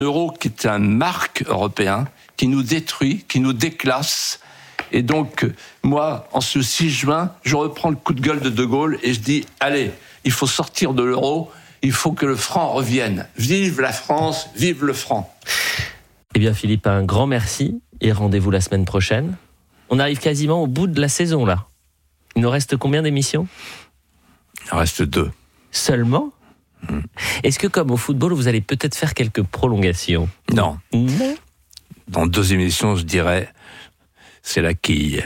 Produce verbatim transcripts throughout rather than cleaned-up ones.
L'euro qui est un marque européen, qui nous détruit, qui nous déclasse. Et donc, moi, en ce six juin, je reprends le coup de gueule de De Gaulle et je dis, allez, il faut sortir de l'euro, il faut que le franc revienne. Vive la France, vive le franc. Eh bien, Philippe, un grand merci et rendez-vous la semaine prochaine. On arrive quasiment au bout de la saison, là. Il nous reste combien d'émissions ? Il en reste deux. Seulement ? Mmh. Est-ce que, comme au football, vous allez peut-être faire quelques prolongations ? Non. Non. Dans deux émissions, je dirais, c'est la quille.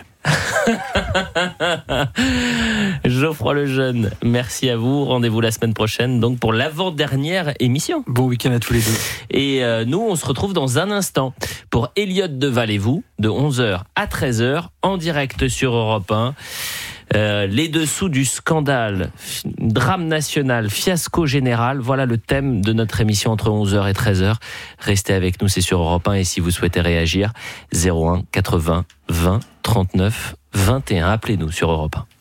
Geoffroy Lejeune, merci à vous. Rendez-vous la semaine prochaine, donc pour l'avant-dernière émission. Bon week-end à tous les deux. Et euh, nous, on se retrouve dans un instant pour Elliot Deval et vous, de onze heures à treize heures, en direct sur Europe un. Euh, les dessous du scandale, drame national, fiasco général, voilà le thème de notre émission entre onze heures et treize heures. Restez avec nous, c'est sur Europe un, et si vous souhaitez réagir, zéro un quatre-vingts vingt trente-neuf vingt et un, appelez-nous sur Europe un.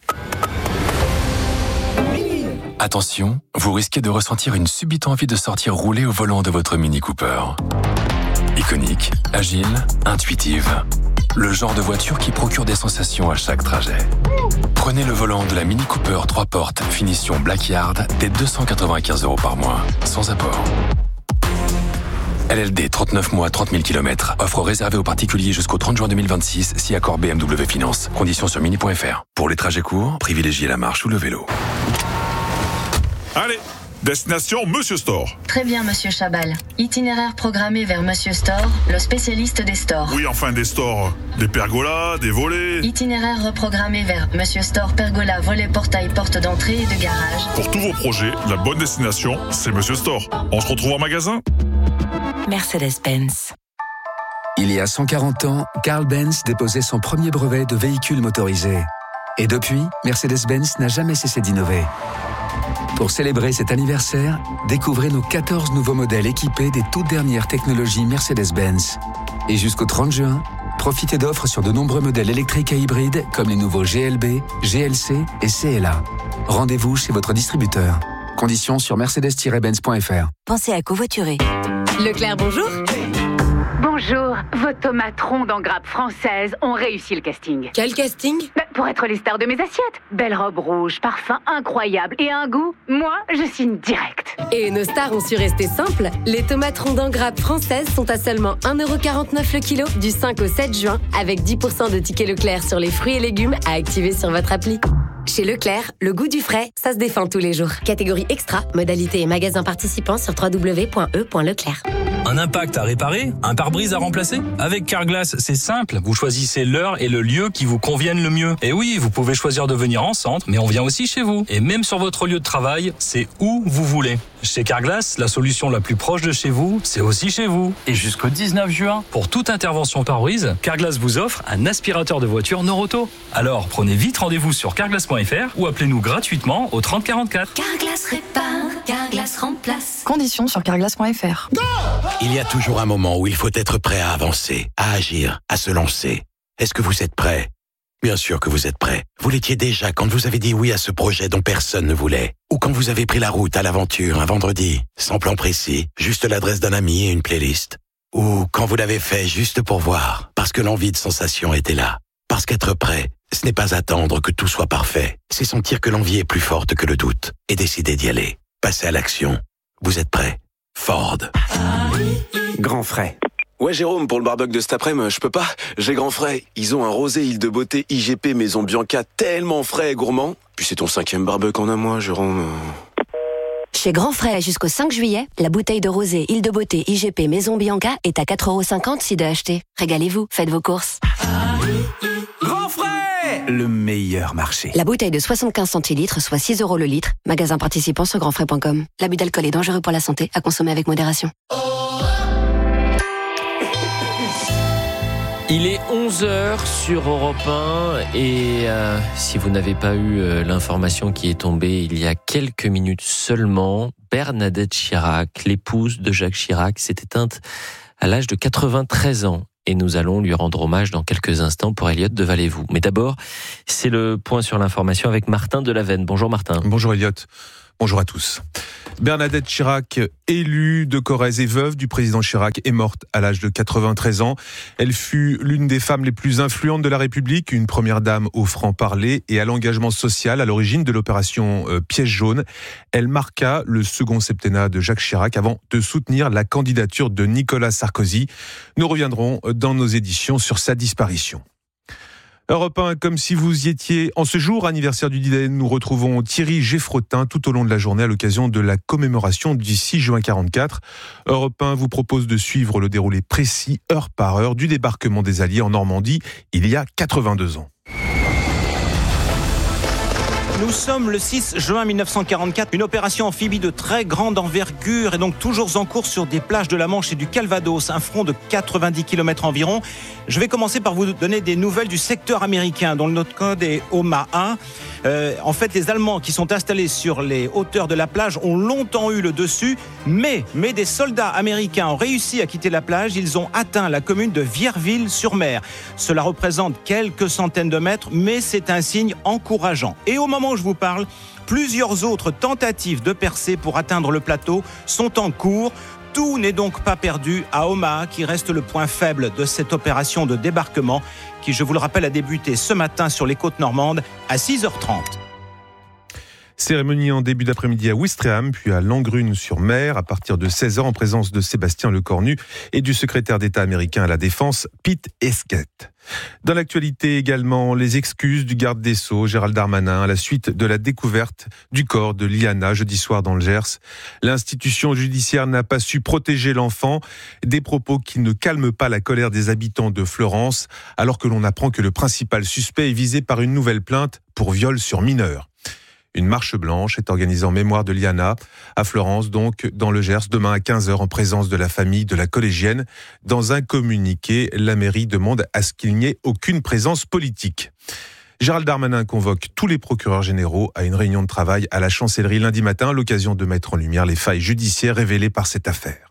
Attention, vous risquez de ressentir une subite envie de sortir rouler au volant de votre Mini Cooper. Iconique, agile, intuitive. Le genre de voiture qui procure des sensations à chaque trajet. Prenez le volant de la Mini Cooper trois portes finition Blackyard dès deux cent quatre-vingt-quinze euros par mois, sans apport. L L D trente-neuf mois, trente mille kilomètres. Offre réservée aux particuliers jusqu'au trente juin deux mille vingt-six, si accord B M W Finance. Conditions sur mini point f r. Pour les trajets courts, privilégiez la marche ou le vélo. Allez, destination Monsieur Store. Très bien, Monsieur Chabal. Itinéraire programmé vers Monsieur Store, le spécialiste des stores. Oui, enfin des stores. Des pergolas, des volets. Itinéraire reprogrammé vers Monsieur Store, pergola, volet, portail, porte d'entrée et de garage. Pour tous vos projets, la bonne destination, c'est Monsieur Store. On se retrouve en magasin. Mercedes-Benz. Il y a cent quarante ans, Carl Benz déposait son premier brevet de véhicule motorisé. Et depuis, Mercedes-Benz n'a jamais cessé d'innover. Pour célébrer cet anniversaire, découvrez nos quatorze nouveaux modèles équipés des toutes dernières technologies Mercedes-Benz. Et jusqu'au trente juin, profitez d'offres sur de nombreux modèles électriques et hybrides comme les nouveaux G L B, G L C et C L A. Rendez-vous chez votre distributeur. Conditions sur mercedes tiret benz point f r. Pensez à covoiturer. Leclerc, bonjour. Bonjour, vos tomates rondes en grappe française ont réussi le casting. Quel casting ? Bah, pour être les stars de mes assiettes. Belle robe rouge, parfum incroyable et un goût, moi, je signe direct. Et nos stars ont su rester simples. Les tomates rondes en grappe françaises sont à seulement un euro quarante-neuf le kilo du cinq au sept juin, avec dix pour cent de tickets Leclerc sur les fruits et légumes à activer sur votre appli. Chez Leclerc, le goût du frais, ça se défend tous les jours. Catégorie extra, modalité et magasin participants sur w w w point e point leclerc. Un impact à réparer ? Un pare-brise à remplacer ? Avec Carglass, c'est simple. Vous choisissez l'heure et le lieu qui vous conviennent le mieux. Et oui, vous pouvez choisir de venir en centre, mais on vient aussi chez vous. Et même sur votre lieu de travail, c'est où vous voulez. Chez Carglass, la solution la plus proche de chez vous, c'est aussi chez vous. Et jusqu'au dix-neuf juin, pour toute intervention pare-brise, Carglass vous offre un aspirateur de voiture Noroto. Alors, prenez vite rendez-vous sur carglass point f r ou appelez-nous gratuitement au trente quarante-quatre. Carglass répare, Carglass remplace. Conditions sur carglass point f r. Il y a toujours un moment où il faut être prêt à avancer, à agir, à se lancer. Est-ce que vous êtes prêt ? Bien sûr que vous êtes prêt. Vous l'étiez déjà quand vous avez dit oui à ce projet dont personne ne voulait. Ou quand vous avez pris la route à l'aventure un vendredi, sans plan précis, juste l'adresse d'un ami et une playlist. Ou quand vous l'avez fait juste pour voir, parce que l'envie de sensation était là. Parce qu'être prêt, ce n'est pas attendre que tout soit parfait. C'est sentir que l'envie est plus forte que le doute et décider d'y aller. Passer à l'action. Vous êtes prêt ? Ford. Grand frais. Ouais Jérôme, pour le barbecue de cet après-midi, je peux pas. J'ai Grand Frais. Ils ont un rosé île de beauté I G P Maison Bianca tellement frais et gourmand. Puis c'est ton cinquième barbecue en un mois, Jérôme. Chez Grand Frais, jusqu'au cinq juillet, la bouteille de rosé île de beauté I G P Maison Bianca est à quatre euros cinquante si de acheter. Régalez-vous, faites vos courses. Grand Frais, le meilleur marché. La bouteille de soixante-quinze centilitres, soit six euros le litre. Magasin participant sur grand frais point com. L'abus d'alcool est dangereux pour la santé, à consommer avec modération. Il est onze heures sur Europe un et euh, si vous n'avez pas eu euh, l'information qui est tombée il y a quelques minutes seulement, Bernadette Chirac, l'épouse de Jacques Chirac, s'est éteinte à l'âge de quatre-vingt-treize ans. Et nous allons lui rendre hommage dans quelques instants pour Elliot Deval et vous. Mais d'abord, c'est le point sur l'information avec Martin Delavenne. Bonjour Martin. Bonjour Elliot. Bonjour à tous. Bernadette Chirac, élue de Corrèze et veuve du président Chirac, est morte à l'âge de quatre-vingt-treize ans. Elle fut l'une des femmes les plus influentes de la République, une première dame au franc-parler et à l'engagement social à l'origine de l'opération euh, Piège jaune. Elle marqua le second septennat de Jacques Chirac avant de soutenir la candidature de Nicolas Sarkozy. Nous reviendrons dans nos éditions sur sa disparition. Europe un, comme si vous y étiez en ce jour, anniversaire du D-Day, nous retrouvons Thierry Geffrotin tout au long de la journée à l'occasion de la commémoration du six juin quarante-quatre. Europe un vous propose de suivre le déroulé précis, heure par heure, du débarquement des Alliés en Normandie il y a quatre-vingt-deux ans. Nous sommes le six juin mille neuf cent quarante-quatre, une opération amphibie de très grande envergure est donc toujours en cours sur des plages de la Manche et du Calvados, un front de quatre-vingt-dix kilomètres environ. Je vais commencer par vous donner des nouvelles du secteur américain dont le nom de code est O M A un. Euh, en fait, les Allemands qui sont installés sur les hauteurs de la plage ont longtemps eu le dessus, mais, mais des soldats américains ont réussi à quitter la plage. Ils ont atteint la commune de Vierville-sur-Mer. Cela représente quelques centaines de mètres, mais c'est un signe encourageant. Et au moment où je vous parle, plusieurs autres tentatives de percée pour atteindre le plateau sont en cours. Tout n'est donc pas perdu à Omaha, qui reste le point faible de cette opération de débarquement, qui, je vous le rappelle, a débuté ce matin sur les côtes normandes à six heures trente. Cérémonie en début d'après-midi à Ouistreham, puis à Langrune-sur-Mer, à partir de seize heures, en présence de Sébastien Lecornu et du secrétaire d'État américain à la Défense, Pete Hegseth. Dans l'actualité également, les excuses du garde des Sceaux, Gérald Darmanin, à la suite de la découverte du corps de Liana jeudi soir dans le Gers. L'institution judiciaire n'a pas su protéger l'enfant, des propos qui ne calment pas la colère des habitants de Florence, alors que l'on apprend que le principal suspect est visé par une nouvelle plainte pour viol sur mineur. Une marche blanche est organisée en mémoire de Liana, à Florence, donc dans le Gers, demain à quinze heures, en présence de la famille de la collégienne. Dans un communiqué, la mairie demande à ce qu'il n'y ait aucune présence politique. Gérald Darmanin convoque tous les procureurs généraux à une réunion de travail à la chancellerie lundi matin, à l'occasion de mettre en lumière les failles judiciaires révélées par cette affaire.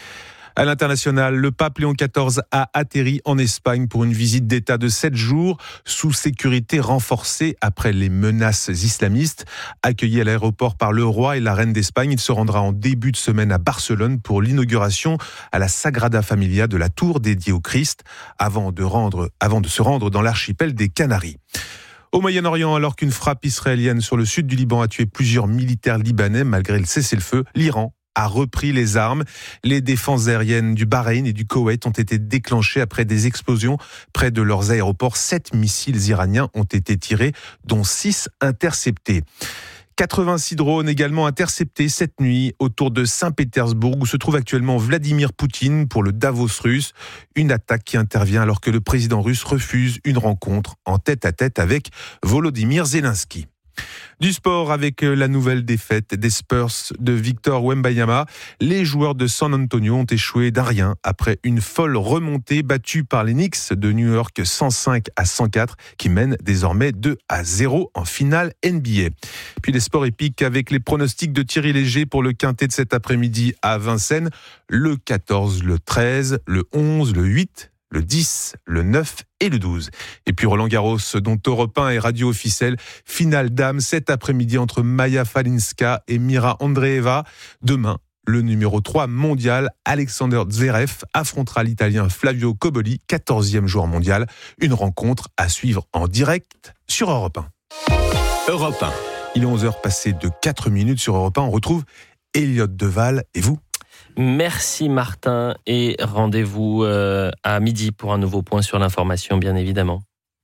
À l'international, le pape Léon quatorze a atterri en Espagne pour une visite d'État de sept jours sous sécurité renforcée après les menaces islamistes. Accueilli à l'aéroport par le roi et la reine d'Espagne, il se rendra en début de semaine à Barcelone pour l'inauguration à la Sagrada Familia de la tour dédiée au Christ, avant de, rendre, avant de se rendre dans l'archipel des Canaries. Au Moyen-Orient, alors qu'une frappe israélienne sur le sud du Liban a tué plusieurs militaires libanais malgré le cessez-le-feu, l'Iran a repris les armes. Les défenses aériennes du Bahreïn et du Koweït ont été déclenchées après des explosions près de leurs aéroports. Sept missiles iraniens ont été tirés, dont six interceptés. quatre-vingt-six drones également interceptés cette nuit autour de Saint-Pétersbourg, où se trouve actuellement Vladimir Poutine pour le Davos russe. Une attaque qui intervient alors que le président russe refuse une rencontre en tête-à-tête avec Volodymyr Zelensky. Du sport avec la nouvelle défaite des Spurs de Victor Wembanyama. Les joueurs de San Antonio ont échoué d'un rien après une folle remontée battue par les Knicks de New York cent cinq à cent quatre qui mènent désormais deux à zéro en finale N B A. Puis les sports épiques avec les pronostics de Thierry Léger pour le quintet de cet après-midi à Vincennes. Le quatorze, le treize, le onze, le huit, le dix, le neuf et le douze. Et puis Roland Garros, dont Europe un est radio officiel. Finale dames cet après-midi entre Maya Falinska et Mira Andreeva. Demain, le numéro trois mondial, Alexander Zverev, affrontera l'Italien Flavio Cobolli, quatorzième joueur mondial. Une rencontre à suivre en direct sur Europe un. Europe un. Il est onze heures passées de quatre minutes sur Europe un. On retrouve Elliot Deval et vous. Merci Martin et rendez-vous euh, à midi pour un nouveau point sur l'information, bien évidemment.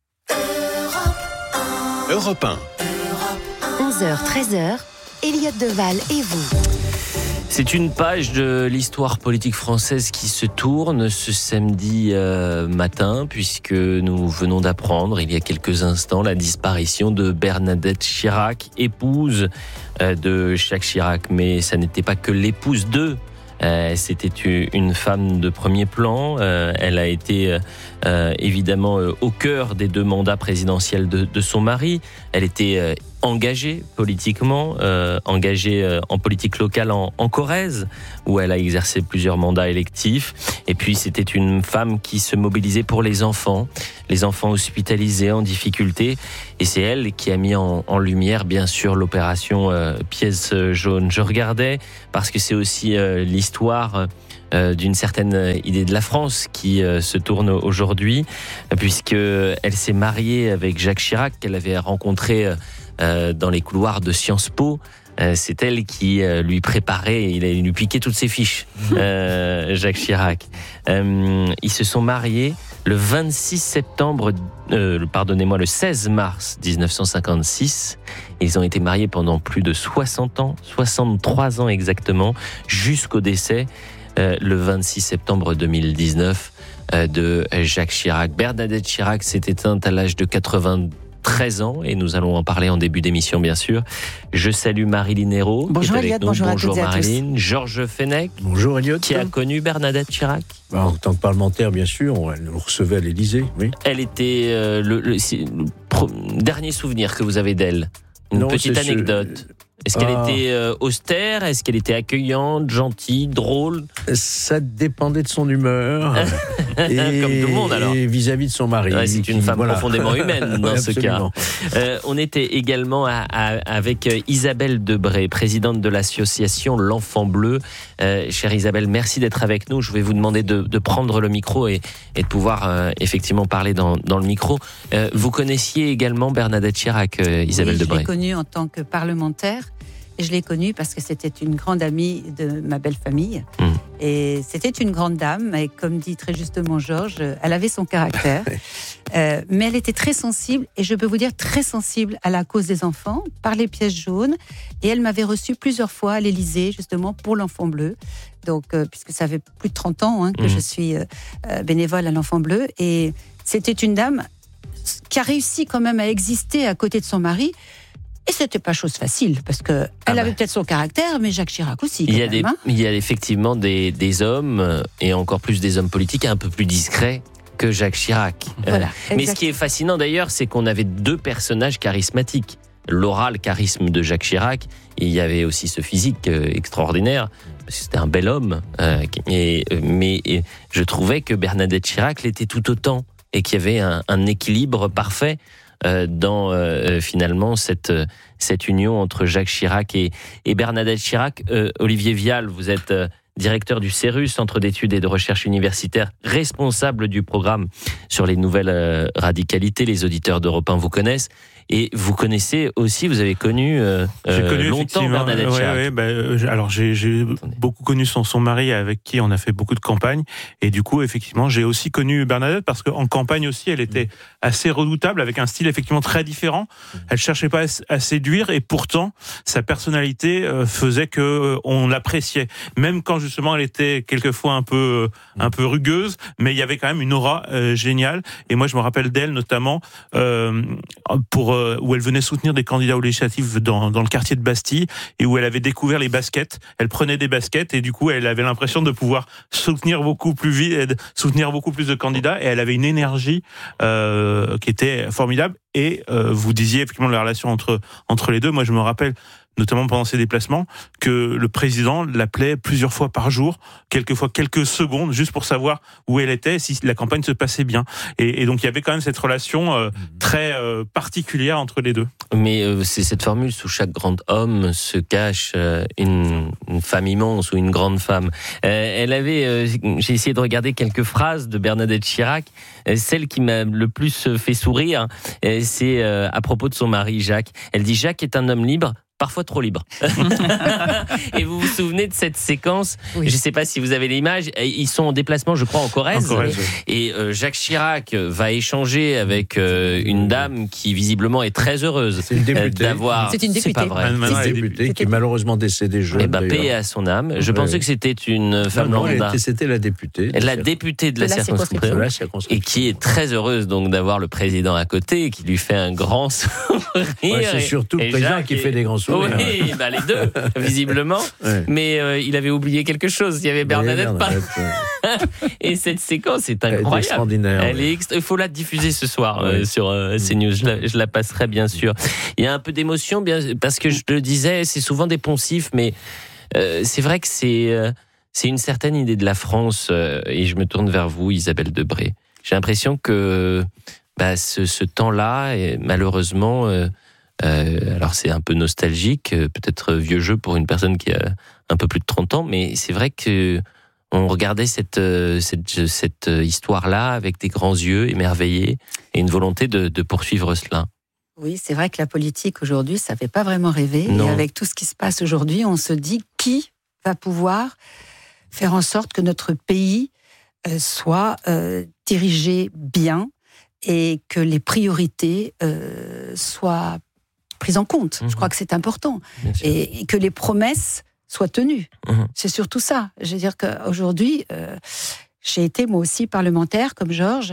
Europe un. onze heures treize heures, Elliot Deval et vous. C'est une page de l'histoire politique française qui se tourne ce samedi euh, matin, puisque nous venons d'apprendre il y a quelques instants la disparition de Bernadette Chirac, épouse euh, de Jacques Chirac. Mais ça n'était pas que l'épouse de... Euh, c'était une femme de premier plan. Euh, elle a été euh, évidemment euh, au cœur des deux mandats présidentiels de, de son mari. Elle était euh, engagée politiquement, euh, engagée euh, en politique locale en, en Corrèze, où elle a exercé plusieurs mandats électifs. Et puis c'était une femme qui se mobilisait pour les enfants, les enfants hospitalisés en difficulté. Et c'est elle qui a mis en, en lumière, bien sûr, l'opération euh, Pièce jaune. Je regardais parce que c'est aussi euh, l'histoire euh, d'une certaine idée de la France qui euh, se tourne aujourd'hui, puisque elle s'est mariée avec Jacques Chirac, qu'elle avait rencontré euh, dans les couloirs de Sciences Po. Euh, c'est elle qui euh, lui préparait, il, il lui piquait toutes ses fiches, euh, Jacques Chirac. Euh, ils se sont mariés le vingt-six septembre, euh, pardonnez-moi, le seize mars dix-neuf cent cinquante-six. Ils ont été mariés pendant plus de soixante ans, soixante-trois ans exactement, jusqu'au décès euh, le vingt-six septembre deux mille dix-neuf euh, de Jacques Chirac. Bernadette Chirac s'est éteinte à l'âge de quatre-vingt-treize ans et nous allons en parler en début d'émission, bien sûr. Je salue Marilyn Hérault. Bonjour Elliot, bonjour, bonjour à toutes Marilyn. et à tous. Georges Fenech. Bonjour Elliot. Qui a connu Bernadette Chirac? Bah, en tant que parlementaire, bien sûr, elle nous recevait à l'Élysée, oui. Elle était euh, le, le, le pro, dernier souvenir que vous avez d'elle. Une non, petite anecdote. Ce... Est-ce qu'elle ah. était euh, austère? Est-ce qu'elle était accueillante, gentille, drôle? Ça dépendait de son humeur. et, Comme tout le monde, alors. Et vis-à-vis de son mari. Ouais, c'est une femme voilà. profondément humaine dans ouais, ce cas. Euh, on était également à, à, avec Isabelle Debré, présidente de l'association L'Enfant Bleu. Euh, chère Isabelle, merci d'être avec nous. Je vais vous demander de, de prendre le micro et, et de pouvoir euh, effectivement parler dans, dans le micro. Euh, vous connaissiez également Bernadette Chirac, euh, Isabelle oui, Debré? Je l'ai connue en tant que parlementaire. Et je l'ai connue parce que c'était une grande amie de ma belle famille. Mmh. Et c'était une grande dame. Et comme dit très justement Georges, elle avait son caractère. euh, mais elle était très sensible. Et je peux vous dire très sensible à la cause des enfants par les pièces jaunes. Et elle m'avait reçue plusieurs fois à l'Élysée, justement, pour l'Enfant Bleu. Donc, euh, puisque ça fait plus de trente ans hein, que mmh. je suis euh, bénévole à l'Enfant Bleu. Et c'était une dame qui a réussi quand même à exister à côté de son mari. Et c'était pas chose facile, parce que elle ah bah. avait peut-être son caractère, mais Jacques Chirac aussi. Il y a, même, des, hein. il y a effectivement des, des hommes, et encore plus des hommes politiques, un peu plus discrets que Jacques Chirac. Voilà, euh, mais ce qui est fascinant d'ailleurs, c'est qu'on avait deux personnages charismatiques. L'oral charisme de Jacques Chirac, et il y avait aussi ce physique euh, extraordinaire, parce que c'était un bel homme. Euh, et, mais et, je trouvais que Bernadette Chirac l'était tout autant, et qu'il y avait un, un équilibre parfait Euh, dans euh, finalement cette cette union entre Jacques Chirac et, et Bernadette Chirac. Euh, Olivier Vial, vous êtes euh, directeur du CERUS, Centre d'études et de recherche universitaire, responsable du programme sur les nouvelles euh, radicalités. Les auditeurs d'Europe un vous connaissent. Et vous connaissez aussi, vous avez connu, euh, j'ai connu longtemps Bernadette Chirac. Ouais, ouais, bah, euh, alors j'ai, j'ai beaucoup connu son, son mari avec qui on a fait beaucoup de campagnes. Et du coup, effectivement, j'ai aussi connu Bernadette parce qu'en campagne aussi, elle était assez redoutable avec un style effectivement très différent. Elle cherchait pas à séduire et pourtant, sa personnalité euh, faisait que euh, on l'appréciait. Même quand justement elle était quelquefois un peu, euh, un peu rugueuse, mais il y avait quand même une aura euh, géniale. Et moi, je me rappelle d'elle notamment euh, pour où elle venait soutenir des candidats aux législatives dans, dans le quartier de Bastille et où elle avait découvert les baskets. Elle prenait des baskets et du coup, elle avait l'impression de pouvoir soutenir beaucoup plus vite, soutenir beaucoup plus de candidats et elle avait une énergie euh, qui était formidable. Et euh, vous disiez effectivement la relation entre, entre les deux. Moi, je me rappelle notamment pendant ses déplacements, que le président l'appelait plusieurs fois par jour, quelquefois quelques secondes, juste pour savoir où elle était, si la campagne se passait bien. Et, et donc, il y avait quand même cette relation euh, très euh, particulière entre les deux. Mais euh, c'est cette formule, sous chaque grand homme se cache euh, une, une femme immense ou une grande femme. Euh, elle avait, euh, j'ai essayé de regarder quelques phrases de Bernadette Chirac. Euh, celle qui m'a le plus fait sourire, euh, c'est euh, à propos de son mari Jacques. Elle dit « Jacques est un homme libre ». Parfois trop libre. Et vous vous souvenez de cette séquence? Oui. Je ne sais pas si vous avez l'image. Ils sont en déplacement, je crois, en Corrèze. En Corrèze oui. Et euh, Jacques Chirac va échanger avec euh, une dame qui visiblement est très heureuse. C'est une députée. D'avoir... C'est une députée. C'est pas vrai. C'est une députée qui est malheureusement décédée jeune. Eh ben, paix à son âme. Je ouais. pensais que c'était une femme non, non, lambda. Était, c'était la députée. La députée de la, de la circonscription. La circonscription. Et qui est très heureuse donc d'avoir le président à côté, qui lui fait un grand sourire. Ouais, c'est surtout le président qui fait des grands sourires. sourire. Oui, bah les deux, visiblement. Ouais. Mais euh, il avait oublié quelque chose. Il y avait Bernadette. Oui, Bernadette pas... ouais. Et cette séquence est incroyable. Elle est extraordinaire. Elle est ext... Il faut la diffuser ce soir ouais. euh, sur euh, CNews. Je la, je la passerai, bien sûr. Il y a un peu d'émotion, bien, parce que je le disais, c'est souvent des poncifs, mais euh, c'est vrai que c'est, euh, c'est une certaine idée de la France. Euh, et je me tourne vers vous, Isabelle Debré. J'ai l'impression que bah, ce, ce temps-là, est, malheureusement, euh, euh, alors c'est un peu nostalgique, euh, peut-être vieux jeu pour une personne qui a un peu plus de trente ans, mais c'est vrai que on regardait cette, cette, cette histoire-là avec des grands yeux émerveillés et une volonté de, de poursuivre cela. Oui, c'est vrai que la politique aujourd'hui, ça ne fait pas vraiment rêver. Non. Et avec tout ce qui se passe aujourd'hui, on se dit qui va pouvoir faire en sorte que notre pays euh, soit euh, dirigé bien et que les priorités euh, soient prises en compte. Mmh. Je crois que c'est important. Et, et que les promesses soient tenues. Mmh. C'est surtout ça. Je veux dire qu'aujourd'hui, euh, j'ai été moi aussi parlementaire comme Georges,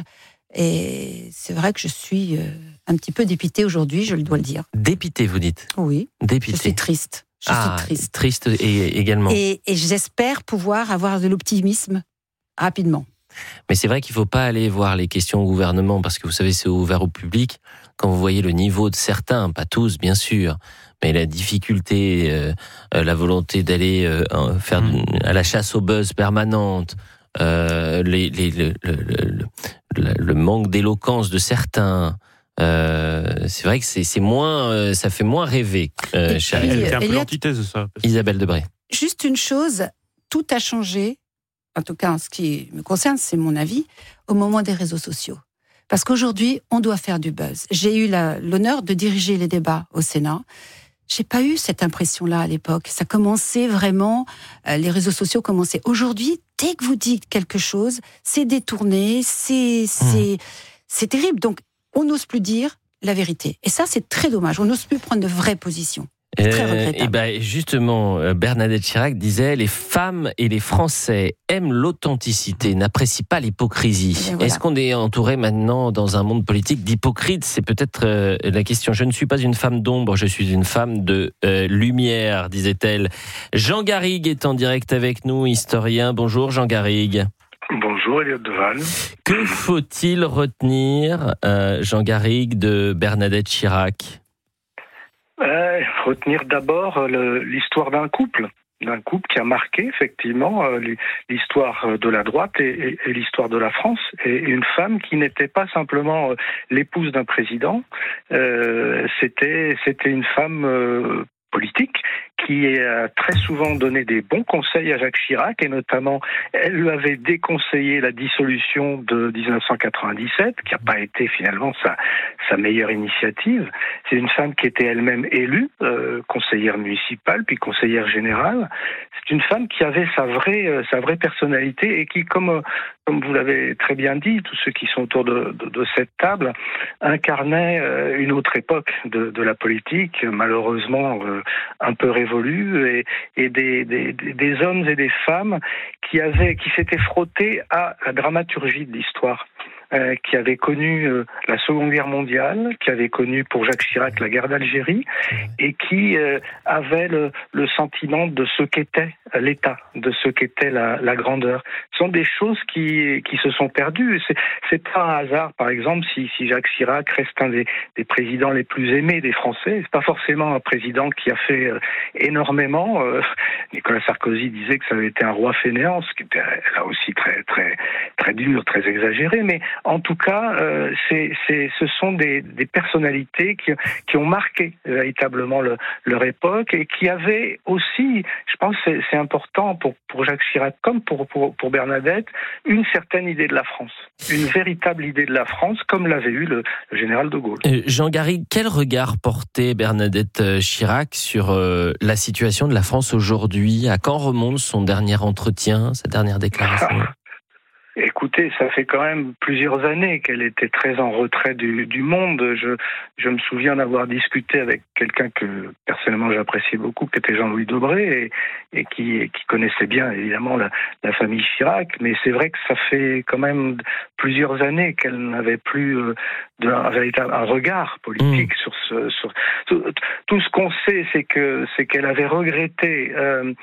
et c'est vrai que je suis euh, un petit peu dépitée aujourd'hui, je le dois le dire. Dépitée, vous dites ? Oui. Dépitée. Je suis triste. Je ah, suis triste. Triste et, également. Et, et j'espère pouvoir avoir de l'optimisme rapidement. Mais c'est vrai qu'il ne faut pas aller voir les questions au gouvernement, parce que vous savez, c'est ouvert au public. Quand vous voyez le niveau de certains, pas tous bien sûr, mais la difficulté, euh, la volonté d'aller euh, faire mmh. à la chasse au buzz permanente, euh, les, les, le, le, le, le, le manque d'éloquence de certains, euh, c'est vrai que c'est, c'est moins, euh, ça fait moins rêver. Euh, C'est un peu l'antithèse de ça. Isabelle Debré. Juste une chose, tout a changé, en tout cas en ce qui me concerne, c'est mon avis, au moment des réseaux sociaux. Parce qu'aujourd'hui, on doit faire du buzz. J'ai eu la, l'honneur de diriger les débats au Sénat. J'ai pas eu cette impression-là à l'époque. Ça commençait vraiment, euh, les réseaux sociaux commençaient. Aujourd'hui, dès que vous dites quelque chose, c'est détourné, c'est, c'est, mmh. c'est terrible. Donc, on n'ose plus dire la vérité. Et ça, c'est très dommage. On n'ose plus prendre de vraies positions. C'est très regrettable. Euh, et ben justement, Bernadette Chirac disait: les femmes et les Français aiment l'authenticité, n'apprécient pas l'hypocrisie. Voilà. Est-ce qu'on est entouré maintenant dans un monde politique d'hypocrites ? C'est peut-être euh, la question. Je ne suis pas une femme d'ombre, je suis une femme de euh, lumière, disait-elle. Jean Garrigue est en direct avec nous, historien. Bonjour Jean Garrigue. Bonjour Elliott Deval. Que faut-il retenir, euh, Jean Garrigue, de Bernadette Chirac ? Euh, retenir d'abord le, l'histoire d'un couple, d'un couple qui a marqué effectivement euh, l'histoire de la droite et, et, et l'histoire de la France, et une femme qui n'était pas simplement euh, l'épouse d'un président, euh, c'était c'était une femme euh, politique qui a très souvent donné des bons conseils à Jacques Chirac, et notamment, elle lui avait déconseillé la dissolution de dix-neuf cent quatre-vingt-dix-sept, qui n'a pas été finalement sa, sa meilleure initiative. C'est une femme qui était elle-même élue, euh, conseillère municipale, puis conseillère générale. C'est une femme qui avait sa vraie, euh, sa vraie personnalité, et qui, comme, euh, comme vous l'avez très bien dit, tous ceux qui sont autour de, de, de cette table, incarnait euh, une autre époque de, de la politique, malheureusement euh, un peu révolue, et, et des, des, des hommes et des femmes qui avaient, qui s'étaient frottés à la dramaturgie de l'histoire. Euh, qui avait connu euh, la Seconde Guerre mondiale, qui avait connu pour Jacques Chirac la guerre d'Algérie, et qui euh, avait le, le sentiment de ce qu'était l'État, de ce qu'était la, la grandeur. Ce sont des choses qui, qui se sont perdues. C'est, c'est pas un hasard, par exemple, si, si Jacques Chirac reste un des, des présidents les plus aimés des Français. C'est pas forcément un président qui a fait euh, énormément. Euh, Nicolas Sarkozy disait que ça avait été un roi fainéant, ce qui était là aussi très, très, très dur, très exagéré, mais en tout cas, euh, c'est, c'est, ce sont des, des personnalités qui, qui ont marqué véritablement le, leur époque, et qui avaient aussi, je pense que c'est, c'est important pour, pour Jacques Chirac comme pour, pour, pour Bernadette, une certaine idée de la France. Une véritable idée de la France, comme l'avait eu le, le général de Gaulle. Euh, Jean Garrigue, quel regard portait Bernadette Chirac sur euh, la situation de la France aujourd'hui ? À quand remonte son dernier entretien, sa dernière déclaration ? Écoutez, ça fait quand même plusieurs années qu'elle était très en retrait du, du monde. Je, je me souviens d'avoir discuté avec quelqu'un que personnellement j'appréciais beaucoup, qui était Jean-Louis Debré, et, et qui, qui connaissait bien évidemment la, la famille Chirac. Mais c'est vrai que ça fait quand même plusieurs années qu'elle n'avait plus euh, de, un véritable un regard politique mmh. sur ce. Sur, tout, tout ce qu'on sait, c'est que c'est qu'elle avait regretté euh,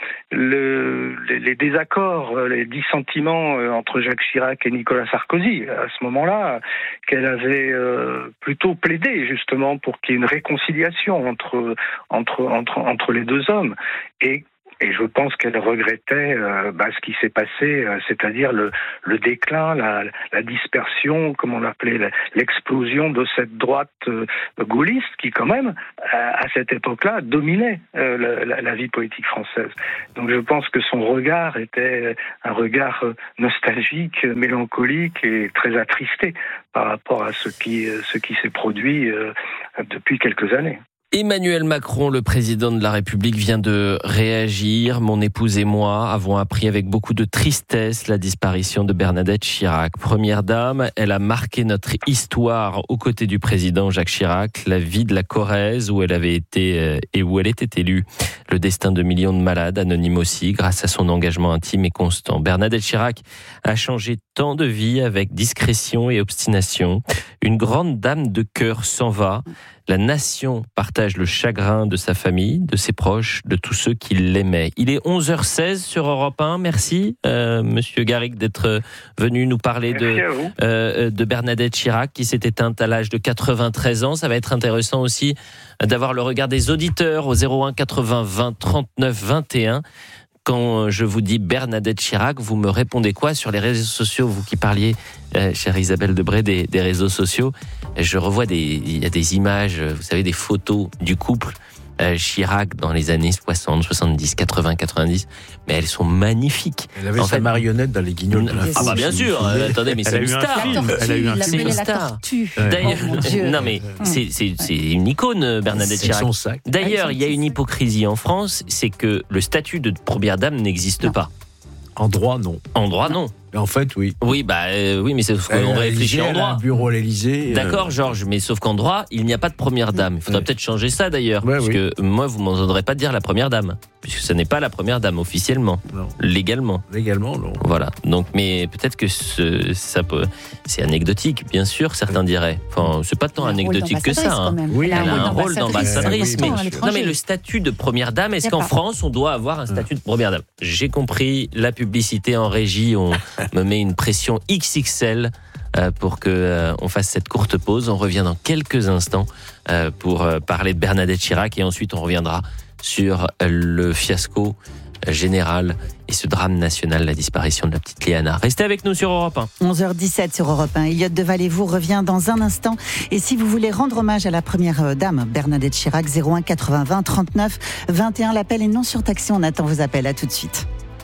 le, les, les désaccords, les dissentiments euh, entre Jacques Chirac et Nicolas Sarkozy, à ce moment-là, qu'elle avait euh, plutôt plaidé justement pour qu'il y ait une réconciliation entre, entre, entre, entre les deux hommes. Et Et je pense qu'elle regrettait euh, bah, ce qui s'est passé, euh, c'est-à-dire le, le déclin, la, la dispersion, comme on l'appelait, l'explosion de cette droite euh, gaulliste qui, quand même, à, à cette époque-là, dominait euh, la, la, la vie politique française. Donc je pense que son regard était un regard nostalgique, mélancolique et très attristé par rapport à ce qui, ce qui s'est produit euh, depuis quelques années. Emmanuel Macron, le président de la République, vient de réagir. Mon épouse et moi avons appris avec beaucoup de tristesse la disparition de Bernadette Chirac. Première dame, elle a marqué notre histoire aux côtés du président Jacques Chirac, la vie de la Corrèze où elle avait été et où elle était élue, le destin de millions de malades, anonymes aussi, grâce à son engagement intime et constant. Bernadette Chirac a changé tant de vies avec discrétion et obstination. Une grande dame de cœur s'en va. La nation partage le chagrin de sa famille, de ses proches, de tous ceux qui l'aimaient. Il est onze heures seize sur Europe un. Merci, euh, Monsieur Garrigue, d'être venu nous parler de, euh, de Bernadette Chirac, qui s'est éteinte à l'âge de quatre-vingt-treize ans. Ça va être intéressant aussi d'avoir le regard des auditeurs au zéro un quatre-vingts vingt trente-neuf vingt et un. Quand je vous dis Bernadette Chirac, vous me répondez quoi sur les réseaux sociaux? Vous qui parliez, euh, chère Isabelle Debré, des, des réseaux sociaux. Je revois des, il y a des images, vous savez, des photos du couple euh, Chirac dans les années soixante, soixante-dix, quatre-vingts, quatre-vingt-dix. Mais elles sont magnifiques. Elle avait en sa fait, marionnette dans les Guignols de la Ah bah bien sûr. Euh, attendez, mais c'est une star. Elle a eu un c'est une star. D'ailleurs, oh, non mais c'est c'est c'est une icône, Bernadette c'est Chirac. Son sac. D'ailleurs, il y a une hypocrisie en France, c'est que le statut de première dame n'existe non. pas. En droit, non. En droit, non. Mais en fait, oui. Oui, bah euh, oui, mais c'est sauf qu'on réfléchit en droit. Elle a un bureau à l'Élysée. D'accord, euh... Georges, mais sauf qu'en droit, il n'y a pas de première dame. Il faudrait ouais. peut-être changer ça d'ailleurs, ouais, parce oui. que moi, vous m'entendrez pas dire la première dame, puisque ce n'est pas la première dame officiellement, non. légalement. Légalement, non. Voilà. Donc, mais peut-être que ce, ça peut, c'est anecdotique, bien sûr, certains diraient. Enfin, c'est pas tant anecdotique que ça. Hein. Oui, elle a un rôle d'ambassadrice, mais oui, non, mais le statut de première dame, est-ce qu'en France, on doit avoir un statut de première dame? J'ai compris. La publicité en régie, on me met une pression X X L pour que euh, on fasse cette courte pause. On revient dans quelques instants euh, pour euh, parler de Bernadette Chirac et ensuite on reviendra sur le fiasco général et ce drame national, la disparition de la petite Léana. Restez avec nous sur Europe un. onze heures dix-sept sur Europe un. Elliott de Vallée-vous revient dans un instant. Et si vous voulez rendre hommage à la première dame, Bernadette Chirac, zéro un quatre-vingts vingt trente-neuf vingt et un. L'appel est non surtaxé. On attend vos appels. À tout de suite.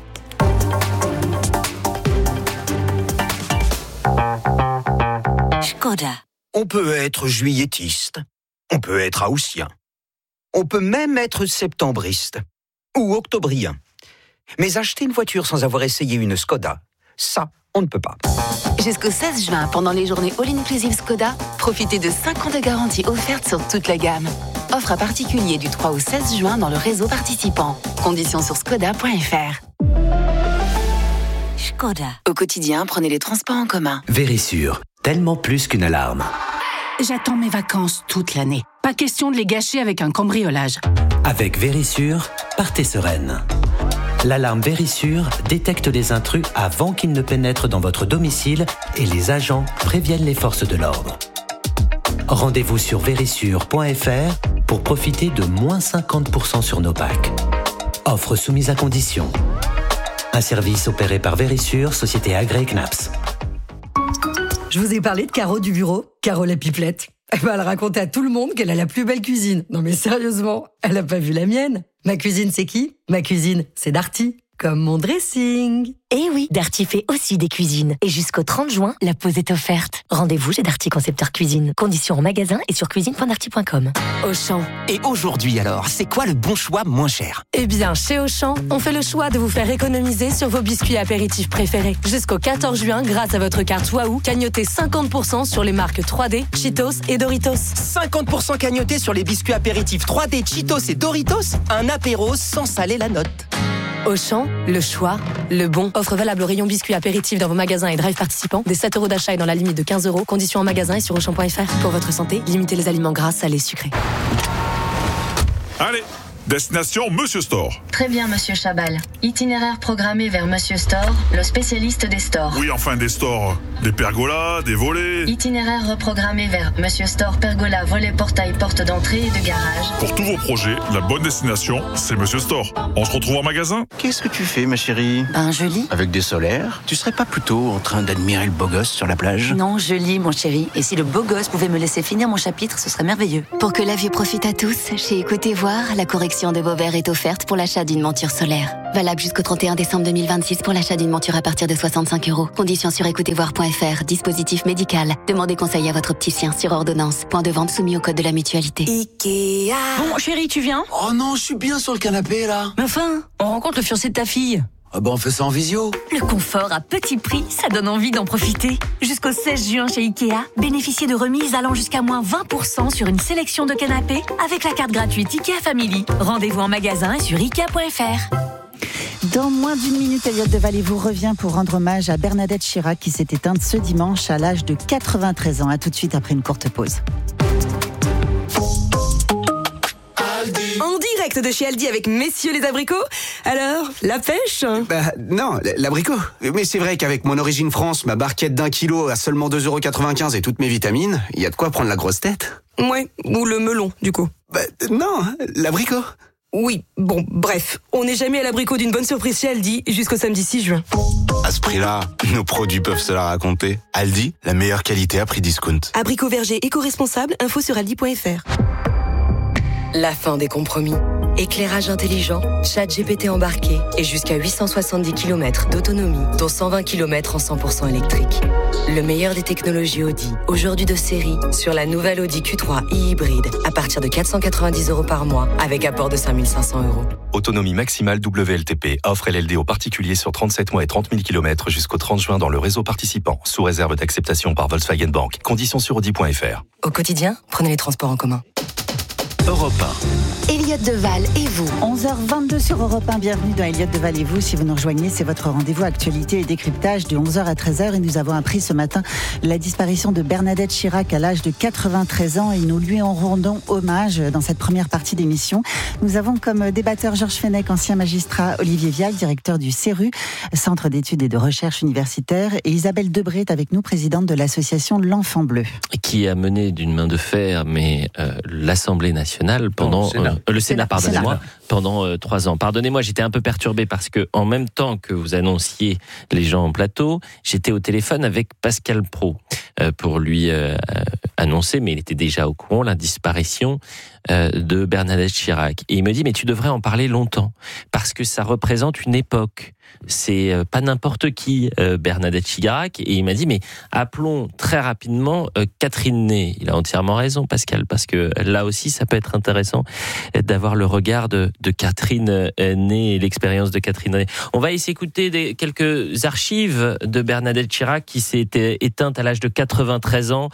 Skoda. On peut être juillettiste, on peut être haussien, on peut même être septembriste ou octobrien. Mais acheter une voiture sans avoir essayé une Skoda, ça, on ne peut pas. Jusqu'au seize juin, pendant les journées All-Inclusive Skoda, profitez de cinq ans de garantie offerte sur toute la gamme. Offre à particulier du trois au seize juin dans le réseau participant. Conditions sur skoda point f r. Skoda. Au quotidien, prenez les transports en commun. Vérissure, tellement plus qu'une alarme. J'attends mes vacances toute l'année. Pas question de les gâcher avec un cambriolage. Avec Vérissure, partez sereine. L'alarme Vérissure détecte les intrus avant qu'ils ne pénètrent dans votre domicile et les agents préviennent les forces de l'ordre. Rendez-vous sur vérissure point f r pour profiter de moins cinquante pour cent sur nos packs. Offre soumise à condition. Un service opéré par Vérissure, société agréée C N A P S. Je vous ai parlé de Caro du bureau, Caro la pipelette. Eh ben, elle raconte à tout le monde qu'elle a la plus belle cuisine. Non mais sérieusement, elle a pas vu la mienne. Ma cuisine, c'est qui? Ma cuisine, c'est Darty. Comme mon dressing. Eh oui, Darty fait aussi des cuisines. Et jusqu'au trente juin, la pause est offerte. Rendez-vous chez Darty Concepteur Cuisine. Conditions en magasin et sur cuisine point darty point com. Auchan. Et aujourd'hui alors, c'est quoi le bon choix moins cher? Eh bien, chez Auchan, on fait le choix de vous faire économiser sur vos biscuits apéritifs préférés. Jusqu'au quatorze juin, grâce à votre carte Wahoo, cagnotez cinquante pour cent sur les marques trois D, Cheetos et Doritos. cinquante pour cent cagnotés sur les biscuits apéritifs trois D, Cheetos et Doritos. Un apéro sans saler la note. Auchan, le choix, le bon. Offre valable au rayon biscuits apéritifs dans vos magasins et drive participants. Des sept euros d'achat et dans la limite de quinze euros. Conditions en magasin et sur auchan point f r. Pour votre santé, limitez les aliments gras, salés, sucrés. Allez, destination Monsieur Store. Très bien, Monsieur Chabal. Itinéraire programmé vers Monsieur Store, le spécialiste des stores. Oui, enfin des stores. Des pergolas, des volets. Itinéraire reprogrammé vers Monsieur Store, pergola, volet, portail, porte d'entrée et de garage. Pour tous vos projets, la bonne destination, c'est Monsieur Store. On se retrouve en magasin. Qu'est-ce que tu fais, ma chérie? Ben, je lis. Avec des solaires? Tu serais pas plutôt en train d'admirer le beau gosse sur la plage? Non, je lis, mon chéri. Et si le beau gosse pouvait me laisser finir mon chapitre, ce serait merveilleux. Pour que la vue profite à tous, chez Écoutez Voir, la correction de vos verres est offerte pour l'achat d'une monture solaire. Valable jusqu'au trente et un décembre deux mille vingt-six pour l'achat d'une monture à partir de soixante-cinq euros. Conditions sur écoutez voir point f r. Dispositif médical. Demandez conseil à votre opticien sur ordonnance. Point de vente soumis au code de la mutualité. Ikea. Bon, chéri, tu viens? Oh non, je suis bien sur le canapé, là. Mais enfin, on rencontre le fiancé de ta fille. Ah bah on fait ça en visio. Le confort à petit prix, ça donne envie d'en profiter. Jusqu'au seize juin chez Ikea, bénéficiez de remises allant jusqu'à moins vingt pour cent sur une sélection de canapés avec la carte gratuite Ikea Family. Rendez-vous en magasin et sur ikea point f r. Dans moins d'une minute, Elliott de Valais-vous revient pour rendre hommage à Bernadette Chirac qui s'est éteinte ce dimanche à l'âge de quatre-vingt-treize ans. A tout de suite après une courte pause. En direct de chez Aldi avec messieurs les abricots. Alors, la pêche? Bah non, l'abricot. Mais c'est vrai qu'avec mon origine France, ma barquette d'un kilo à seulement deux euros quatre-vingt-quinze et toutes mes vitamines, il y a de quoi prendre la grosse tête. Ouais, ou le melon, du coup. Bah non, l'abricot. Oui, bon, bref, on n'est jamais à l'abricot d'une bonne surprise chez Aldi jusqu'au samedi six juin. À ce prix-là, nos produits peuvent se la raconter. Aldi, la meilleure qualité à prix discount. Abricot verger éco-responsable, info sur aldi point f r. La fin des compromis. Éclairage intelligent, chat G P T embarqué et jusqu'à huit cent soixante-dix kilomètres d'autonomie, dont cent vingt kilomètres en cent pour cent électrique. Le meilleur des technologies Audi, aujourd'hui de série, sur la nouvelle Audi Q trois e-hybride, à partir de quatre cent quatre-vingt-dix euros par mois, avec apport de cinq mille cinq cents euros. Autonomie maximale W L T P. Offre L L D aux particuliers sur trente-sept mois et trente mille kilomètres jusqu'au trente juin dans le réseau participant, sous réserve d'acceptation par Volkswagen Bank. Conditions sur audi point f r. Au quotidien, prenez les transports en commun. Europe un. Elliott Deval et vous. onze heures vingt-deux sur Europe un, bienvenue dans Elliott Deval et vous. Si vous nous rejoignez, c'est votre rendez-vous actualité et décryptage de onze heures à treize heures et nous avons appris ce matin la disparition de Bernadette Chirac à l'âge de quatre-vingt-treize ans et nous lui en rendons hommage dans cette première partie d'émission. Nous avons comme débatteur Georges Fenech, ancien magistrat, Olivier Vial, directeur du C E R U, Centre d'études et de recherche universitaire, et Isabelle Debré est avec nous, présidente de l'association L'Enfant Bleu. Qui a mené d'une main de fer mais euh, l'Assemblée nationale pendant non, le Sénat, euh, le Sénat, pardonnez-moi, Sénat. pendant euh, trois ans. Pardonnez-moi, j'étais un peu perturbé parce que en même temps que vous annonciez les gens en plateau, j'étais au téléphone avec Pascal Praud euh, pour lui euh, annoncer, mais il était déjà au courant, la disparition euh, de Bernadette Chirac. Et il me dit, mais tu devrais en parler longtemps parce que ça représente une époque. C'est euh, pas n'importe qui, euh, Bernadette Chirac. Et il m'a dit, mais appelons très rapidement euh, Catherine Ney. Il a entièrement raison, Pascal, parce que là aussi, ça peut être intéressant d'avoir le regard de, de Catherine Ney et l'expérience de Catherine Ney. On va essayer d'écouter des, quelques archives de Bernadette Chirac qui s'est éteinte à l'âge de quatre-vingt-treize ans.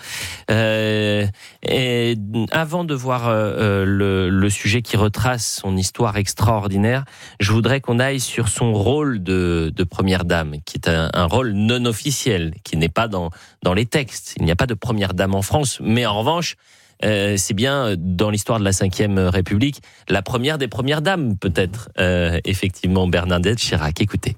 Euh, et avant de voir euh, le, le sujet qui retrace son histoire extraordinaire, je voudrais qu'on aille sur son rôle de, de première dame, qui est un, un rôle non officiel, qui n'est pas dans, dans les textes. Il n'y a pas de première dame en France, mais en revanche, euh, c'est bien dans l'histoire de la cinquième République, la première des premières dames, peut-être, euh, effectivement, Bernadette Chirac. Écoutez.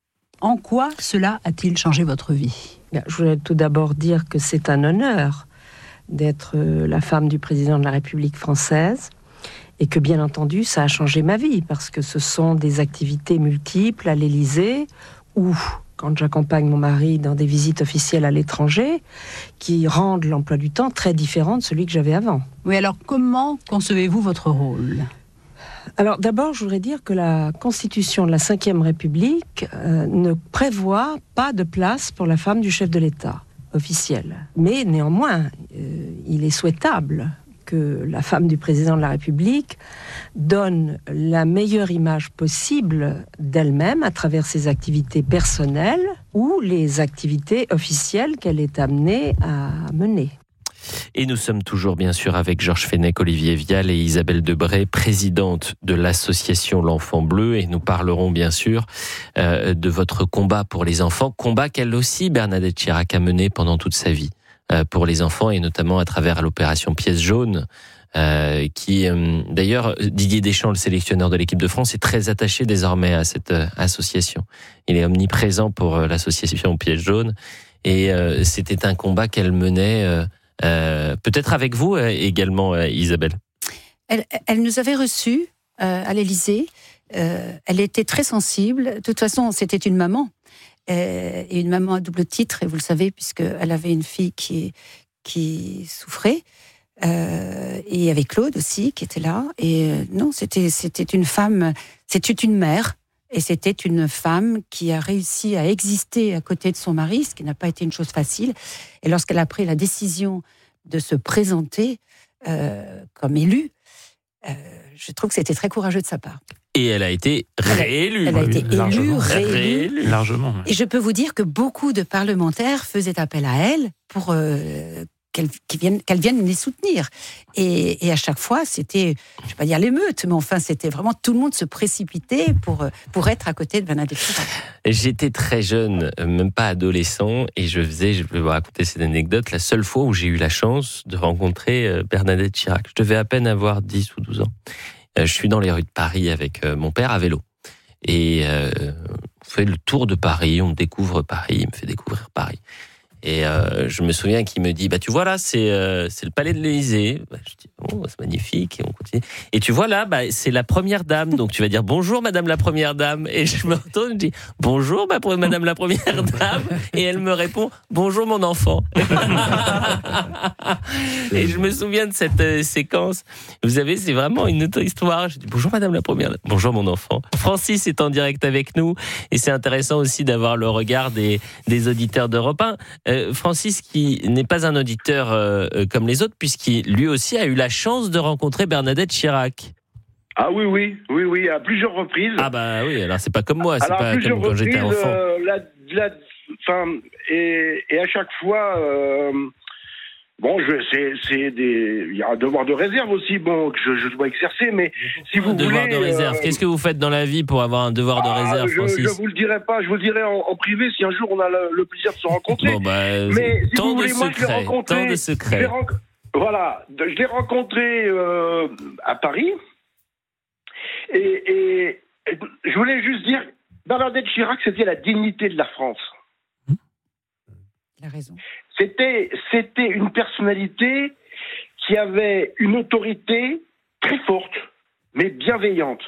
En quoi cela a-t-il changé votre vie? Je voulais tout d'abord dire que c'est un honneur d'être la femme du président de la République française et que, bien entendu, ça a changé ma vie parce que ce sont des activités multiples à l'Élysée ou, quand j'accompagne mon mari dans des visites officielles à l'étranger, qui rendent l'emploi du temps très différent de celui que j'avais avant. Oui, alors comment concevez-vous votre rôle? Alors d'abord, je voudrais dire que la Constitution de la cinquième République euh, ne prévoit pas de place pour la femme du chef de l'État officiel. Mais néanmoins, euh, il est souhaitable que la femme du président de la République donne la meilleure image possible d'elle-même à travers ses activités personnelles ou les activités officielles qu'elle est amenée à mener. Et nous sommes toujours bien sûr avec Georges Fenech, Olivier Vial et Isabelle Debré, présidente de l'association L'Enfant Bleu, et nous parlerons bien sûr euh, de votre combat pour les enfants, combat qu'elle aussi, Bernadette Chirac, a mené pendant toute sa vie euh, pour les enfants, et notamment à travers l'opération Pièce jaune, euh, qui euh, d'ailleurs Didier Deschamps, le sélectionneur de l'équipe de France, est très attaché désormais à cette euh, association. Il est omniprésent pour euh, l'association Pièce jaune, et euh, c'était un combat qu'elle menait euh, Euh, peut-être avec vous euh, également, euh, Isabelle. Elle, elle nous avait reçus euh, à l'Élysée. Euh, elle était très sensible. De toute façon, c'était une maman. Euh, et une maman à double titre, et vous le savez, puisqu'elle avait une fille qui, qui souffrait. Euh, et il y avait Claude aussi, qui était là. Et euh, non, c'était, c'était une femme, c'était une mère. Et c'était une femme qui a réussi à exister à côté de son mari, ce qui n'a pas été une chose facile. Et lorsqu'elle a pris la décision de se présenter euh, comme élue, euh, je trouve que c'était très courageux de sa part. Et elle a été réélue. Elle a, elle a été oui, élue, réélue. réélue. Largement. Et je peux vous dire que beaucoup de parlementaires faisaient appel à elle pour euh, qu'elle, qu'elle, vienne, qu'elle vienne les soutenir. Et, et à chaque fois, c'était, je ne vais pas dire l'émeute, mais enfin, c'était vraiment tout le monde se précipitait pour, pour être à côté de Bernadette Chirac. J'étais très jeune, même pas adolescent, et je faisais, je vais vous raconter cette anecdote, la seule fois où j'ai eu la chance de rencontrer Bernadette Chirac. Je devais à peine avoir dix ou douze ans. Je suis dans les rues de Paris avec mon père à vélo. Et euh, on fait le tour de Paris, on découvre Paris, il me fait découvrir Paris. Et euh, je me souviens qu'il me dit, bah tu vois là, c'est euh, c'est le palais de l'Élysée. Bah, je dis, oh, c'est magnifique. Et on continue. Et tu vois là, bah c'est la première dame. Donc tu vas dire bonjour Madame la première dame. Et je me retourne, je dis bonjour bah, Madame la première dame. Et elle me répond bonjour mon enfant. Et je me souviens de cette euh, séquence. Vous savez, c'est vraiment une autre histoire. Je dis bonjour Madame la première dame. Bonjour mon enfant. Francis est en direct avec nous, et c'est intéressant aussi d'avoir le regard des des auditeurs d'Europe un. Euh, Francis, qui n'est pas un auditeur euh, comme les autres, puisqu'il lui aussi a eu la chance de rencontrer Bernadette Chirac. Ah oui, oui, oui, oui, à plusieurs reprises. Ah bah oui, alors c'est pas comme moi, c'est alors, pas comme quand j'étais enfant. Euh, la, la, enfin, et, et à chaque fois, euh, bon, je, c'est, c'est des, il y a un devoir de réserve aussi, bon, que je, je dois exercer, mais si vous un devoir voulez, de réserve. Euh, Qu'est-ce que vous faites dans la vie pour avoir un devoir de ah, réserve, je, Francis? Je vous le dirai pas, je vous le dirai en, en privé si un jour on a le, le plaisir de se rencontrer. Bon bah, mais si tant vous voulez, de moi je l'ai secrets, rencontré. tant de secrets. Renc... Voilà, je l'ai rencontré euh, à Paris. Et, et, et je voulais juste dire, Bernadette Chirac, c'était la dignité de la France. Il a raison. C'était, c'était une personnalité qui avait une autorité très forte, mais bienveillante.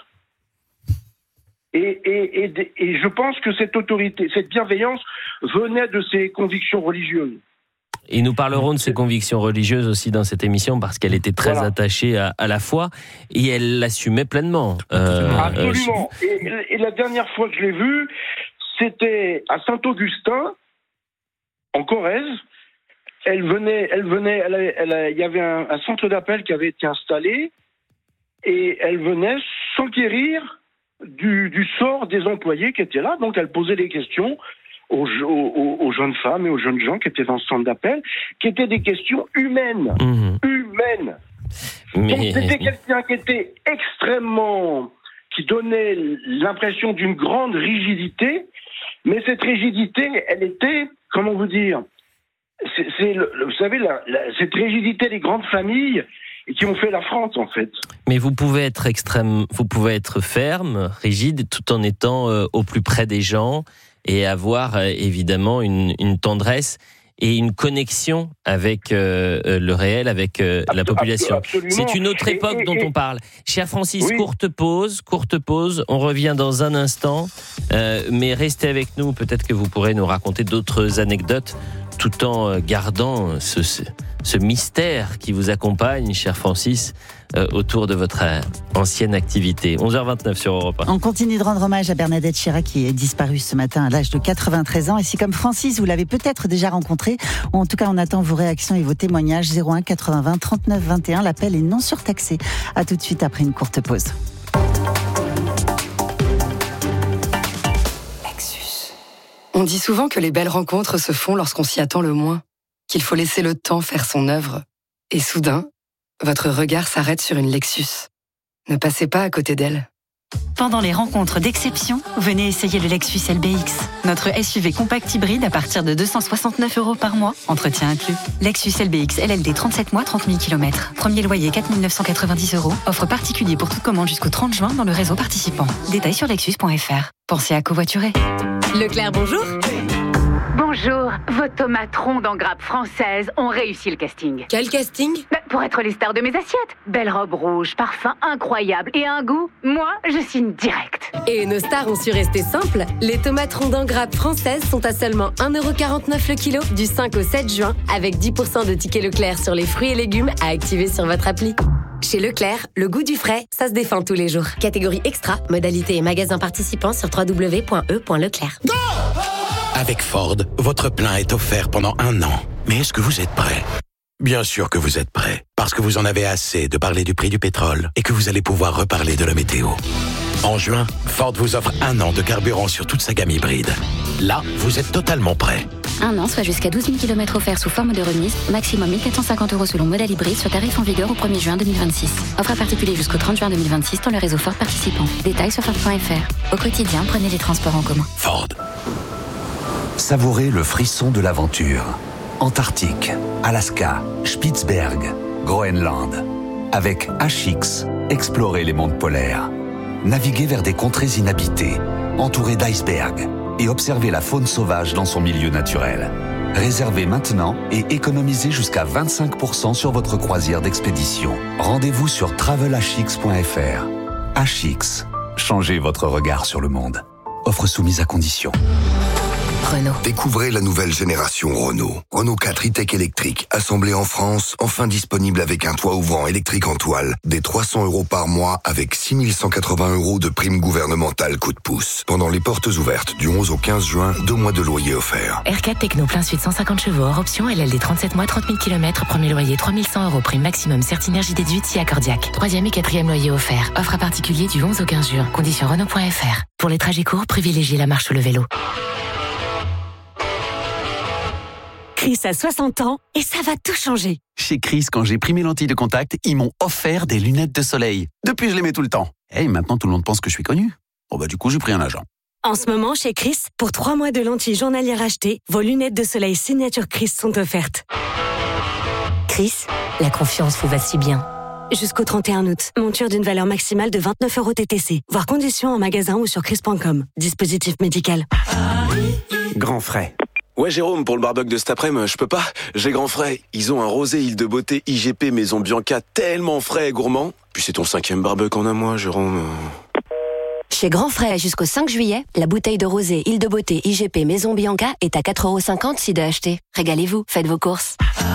Et, et, et, et je pense que cette autorité, cette bienveillance venait de ses convictions religieuses. Et nous parlerons de ses convictions religieuses aussi dans cette émission, parce qu'elle était très voilà. attachée à, à la foi, et elle l'assumait pleinement. Euh, Absolument. Euh, et, et la dernière fois que je l'ai vue, c'était à Saint-Augustin, en Corrèze. Elle venait, elle venait, elle, elle, il y avait un, un centre d'appel qui avait été installé, et elle venait s'enquérir du, du sort des employés qui étaient là. Donc elle posait des questions Aux, aux, aux jeunes femmes et aux jeunes gens qui étaient dans ce centre d'appel, qui étaient des questions humaines. Mmh. Humaines. Mais... Donc c'était quelqu'un qui était extrêmement... qui donnait l'impression d'une grande rigidité, mais cette rigidité, elle était, comment vous dire, c'est, c'est le, vous savez, la, la, cette rigidité des grandes familles qui ont fait la France, en fait. Mais vous pouvez être extrême, vous pouvez être ferme, rigide, tout en étant euh, au plus près des gens, et avoir euh, évidemment une, une tendresse et une connexion avec euh, le réel, avec euh, la population. Absolument. C'est une autre époque et, et, dont et... on parle. Cher Francis, oui. courte pause, courte pause. On revient dans un instant, euh, mais restez avec nous. Peut-être que vous pourrez nous raconter d'autres anecdotes, tout en gardant ce, ce, ce mystère qui vous accompagne, cher Francis, euh, autour de votre euh, ancienne activité. onze heures vingt-neuf sur Europe un. On continue de rendre hommage à Bernadette Chirac qui est disparue ce matin à l'âge de quatre-vingt-treize ans. Et si comme Francis, vous l'avez peut-être déjà rencontré, ou en tout cas on attend vos réactions et vos témoignages, zéro un quatre-vingts trente-neuf vingt et un. L'appel est non surtaxé. À tout de suite après une courte pause. On dit souvent que les belles rencontres se font lorsqu'on s'y attend le moins, qu'il faut laisser le temps faire son œuvre. Et soudain, votre regard s'arrête sur une Lexus. Ne passez pas à côté d'elle. Pendant les rencontres d'exception, venez essayer le Lexus L B X. Notre S U V compact hybride à partir de deux cent soixante-neuf euros par mois, entretien inclus. Lexus L B X L L D trente-sept mois, trente mille kilomètres. Premier loyer quatre mille neuf cent quatre-vingt-dix euros. Offre particulier pour toute commande jusqu'au trente juin dans le réseau participant. Détails sur lexus point f r. Pensez à covoiturer. Leclerc, bonjour. Bonjour, vos tomates rondes en grappe française ont réussi le casting. Quel casting ? Bah, pour être les stars de mes assiettes. Belle robe rouge, parfum incroyable et un goût, moi, je signe direct. Et nos stars ont su rester simples. Les tomates rondes en grappe françaises sont à seulement un euro quarante-neuf le kilo du cinq au sept juin, avec dix pour cent de tickets Leclerc sur les fruits et légumes à activer sur votre appli. Chez Leclerc, le goût du frais, ça se défend tous les jours. Catégorie extra, modalité et magasin participants sur w w w point e point leclerc. Go! Avec Ford, votre plein est offert pendant un an. Mais est-ce que vous êtes prêt ? Bien sûr que vous êtes prêt, parce que vous en avez assez de parler du prix du pétrole et que vous allez pouvoir reparler de la météo. En juin, Ford vous offre un an de carburant sur toute sa gamme hybride. Là, vous êtes totalement prêt. Un an, soit jusqu'à douze mille kilomètres offerts sous forme de remise, maximum mille quatre cent cinquante euros selon modèle hybride, sur tarif en vigueur au premier juin deux mille vingt-six. Offre à particulier jusqu'au trente juin deux mille vingt-six dans le réseau Ford participant. Détails sur Ford point f r. Au quotidien, prenez les transports en commun. Ford. Savourez le frisson de l'aventure. Antarctique, Alaska, Spitzberg, Groenland. Avec H X, explorez les mondes polaires. Naviguez vers des contrées inhabitées, entourées d'icebergs, et observez la faune sauvage dans son milieu naturel. Réservez maintenant et économisez jusqu'à vingt-cinq pour cent sur votre croisière d'expédition. Rendez-vous sur travel h x point f r. H X, changez votre regard sur le monde. Offre soumise à condition. Renault. Découvrez la nouvelle génération Renault. Renault quatre e-Tech électrique, assemblé en France, enfin disponible avec un toit ouvrant électrique en toile, des trois cents euros par mois avec six mille cent quatre-vingts euros de prime gouvernementale coup de pouce. Pendant les portes ouvertes du onze au quinze juin, deux mois de loyer offerts. R quatre Techno plein suite cent cinquante chevaux hors option, L L D trente-sept mois, trente mille kilomètres, premier loyer trois mille cent euros, prime maximum Certinergie déduite si accordiaque. Troisième et quatrième loyer offert. Offre à particulier du onze au quinze juin. Conditions Renault point f r. Pour les trajets courts, privilégiez la marche ou le vélo. Chris a soixante ans et ça va tout changer. Chez Chris, quand j'ai pris mes lentilles de contact, ils m'ont offert des lunettes de soleil. Depuis, je les mets tout le temps. Et maintenant, tout le monde pense que je suis connu. Bon bah du coup, j'ai pris un agent. En ce moment, chez Chris, pour trois mois de lentilles journalières achetées, vos lunettes de soleil signature Chris sont offertes. Chris, la confiance vous va si bien. Jusqu'au trente et un août, monture d'une valeur maximale de vingt-neuf euros T T C. Voir conditions en magasin ou sur chris point com. Dispositif médical. Grand frais. Ouais Jérôme, pour le barbecue de cet après-midi, je peux pas. J'ai grand frais. Ils ont un rosé île de beauté I G P Maison Bianca tellement frais et gourmand. Puis c'est ton cinquième barbecue en un mois, Jérôme. Chez Grand Frais, jusqu'au cinq juillet, la bouteille de rosé île de beauté I G P Maison Bianca est à quatre euros cinquante si de acheter. Régalez-vous, faites vos courses.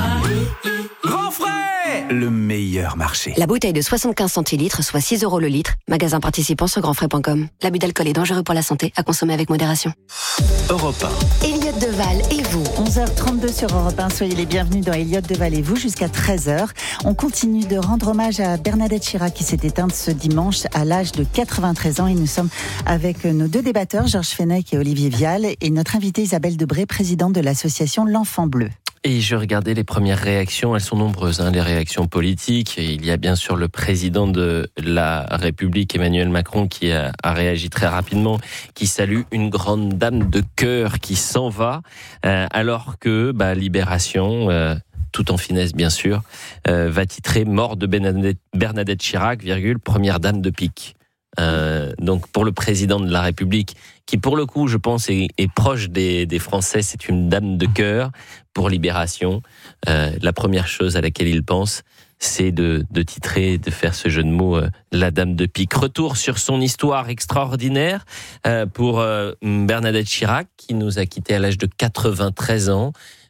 Grand frais, le meilleur marché. La bouteille de soixante-quinze centilitres, soit six euros le litre. Magasin participant sur grand frais point com. L'abus d'alcool est dangereux pour la santé, à consommer avec modération. Europe un. Elliot Deval et vous. onze heures trente-deux sur Europe un. Soyez les bienvenus dans Elliot Deval et vous jusqu'à treize heures. On continue de rendre hommage à Bernadette Chirac qui s'est éteinte ce dimanche à l'âge de quatre-vingt-treize ans. Et nous sommes avec nos deux débatteurs, Georges Fenech et Olivier Vial, et notre invitée Isabelle Debré, présidente de l'association L'Enfant Bleu. Et je regardais les premières réactions, elles sont nombreuses, hein, les réactions politiques. Et il y a bien sûr le président de la République, Emmanuel Macron, qui a, a réagi très rapidement, qui salue une grande dame de cœur qui s'en va, euh, alors que bah, Libération, euh, tout en finesse bien sûr, euh, va titrer « Mort de Bernadette, Bernadette Chirac, virgule, première dame de pique ». Euh, donc pour le président de la République, qui pour le coup je pense est, est proche des, des Français, c'est une dame de cœur. Pour Libération, euh, la première chose à laquelle il pense, c'est de, de titrer, de faire ce jeu de mots, euh, la dame de pique. Retour sur son histoire extraordinaire euh, pour euh, Bernadette Chirac, qui nous a quittés à l'âge de quatre-vingt-treize ans.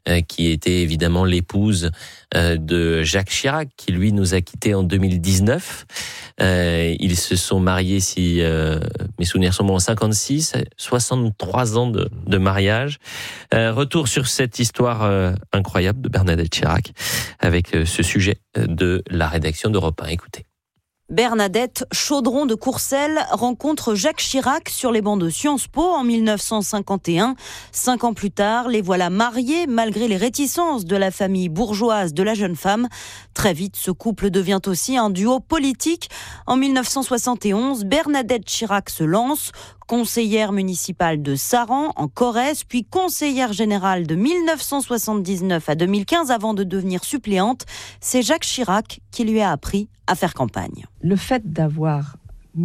euh, qui était évidemment l'épouse euh, de Jacques Chirac, qui lui nous a quittés en deux mille dix-neuf. Euh, ils se sont mariés, si euh, mes souvenirs sont bons, en cinquante-six, soixante-trois ans de, de mariage. Euh, retour sur cette histoire euh, incroyable de Bernadette Chirac, avec euh, ce sujet de la rédaction d'Europe un. Écoutez. Bernadette Chaudron de Courcelles rencontre Jacques Chirac sur les bancs de Sciences Po en mille neuf cent cinquante et un. Cinq ans plus tard, les voilà mariés malgré les réticences de la famille bourgeoise de la jeune femme. Très vite, ce couple devient aussi un duo politique. En mille neuf cent soixante et onze, Bernadette Chirac se lance. Conseillère municipale de Saran, en Corrèze, puis conseillère générale de mille neuf cent soixante-dix-neuf à deux mille quinze avant de devenir suppléante. C'est Jacques Chirac qui lui a appris à faire campagne. Le fait d'avoir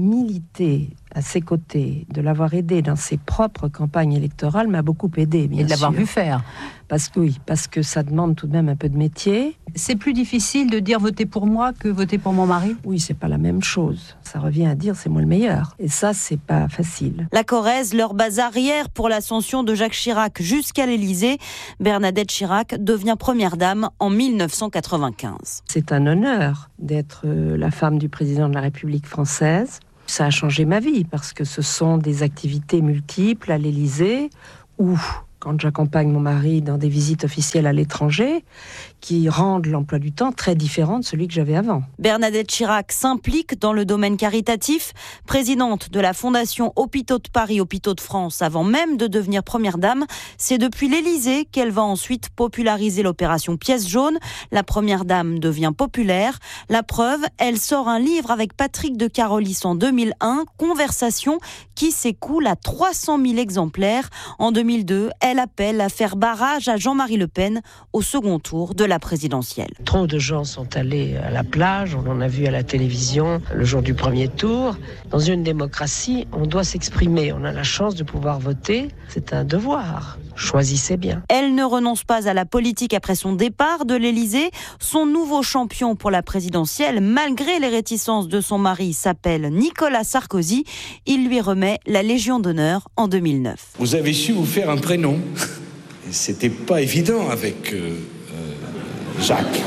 milité à ses côtés, de l'avoir aidé dans ses propres campagnes électorales m'a beaucoup aidé, bien sûr. Et de l'avoir vu faire. Parce que oui, parce que ça demande tout de même un peu de métier. C'est plus difficile de dire voter pour moi que voter pour mon mari ? Oui, c'est pas la même chose. Ça revient à dire c'est moi le meilleur. Et ça, c'est pas facile. La Corrèze, leur base arrière pour l'ascension de Jacques Chirac jusqu'à l'Élysée. Bernadette Chirac devient première dame en mille neuf cent quatre-vingt-quinze. C'est un honneur d'être la femme du président de la République française. Ça a changé ma vie parce que ce sont des activités multiples à l'Élysée où, quand j'accompagne mon mari dans des visites officielles à l'étranger, qui rendent l'emploi du temps très différent de celui que j'avais avant. Bernadette Chirac s'implique dans le domaine caritatif, présidente de la Fondation Hôpitaux de Paris, Hôpitaux de France, avant même de devenir première dame. C'est depuis l'Élysée qu'elle va ensuite populariser l'opération Pièce jaune. La première dame devient populaire. La preuve, elle sort un livre avec Patrick de Carolis en deux mille un, Conversation, qui s'écoule à trois cent mille exemplaires. En deux mille deux, elle appelle à faire barrage à Jean-Marie Le Pen au second tour de la présidentielle. Trop de gens sont allés à la plage, on en a vu à la télévision le jour du premier tour. Dans une démocratie, on doit s'exprimer, on a la chance de pouvoir voter, c'est un devoir. Choisissez bien. Elle ne renonce pas à la politique après son départ de l'Élysée. Son nouveau champion pour la présidentielle, malgré les réticences de son mari, s'appelle Nicolas Sarkozy. Il lui remet la Légion d'honneur en deux mille neuf. Vous avez su vous faire un prénom. Et c'était pas évident avec euh, euh, Jacques.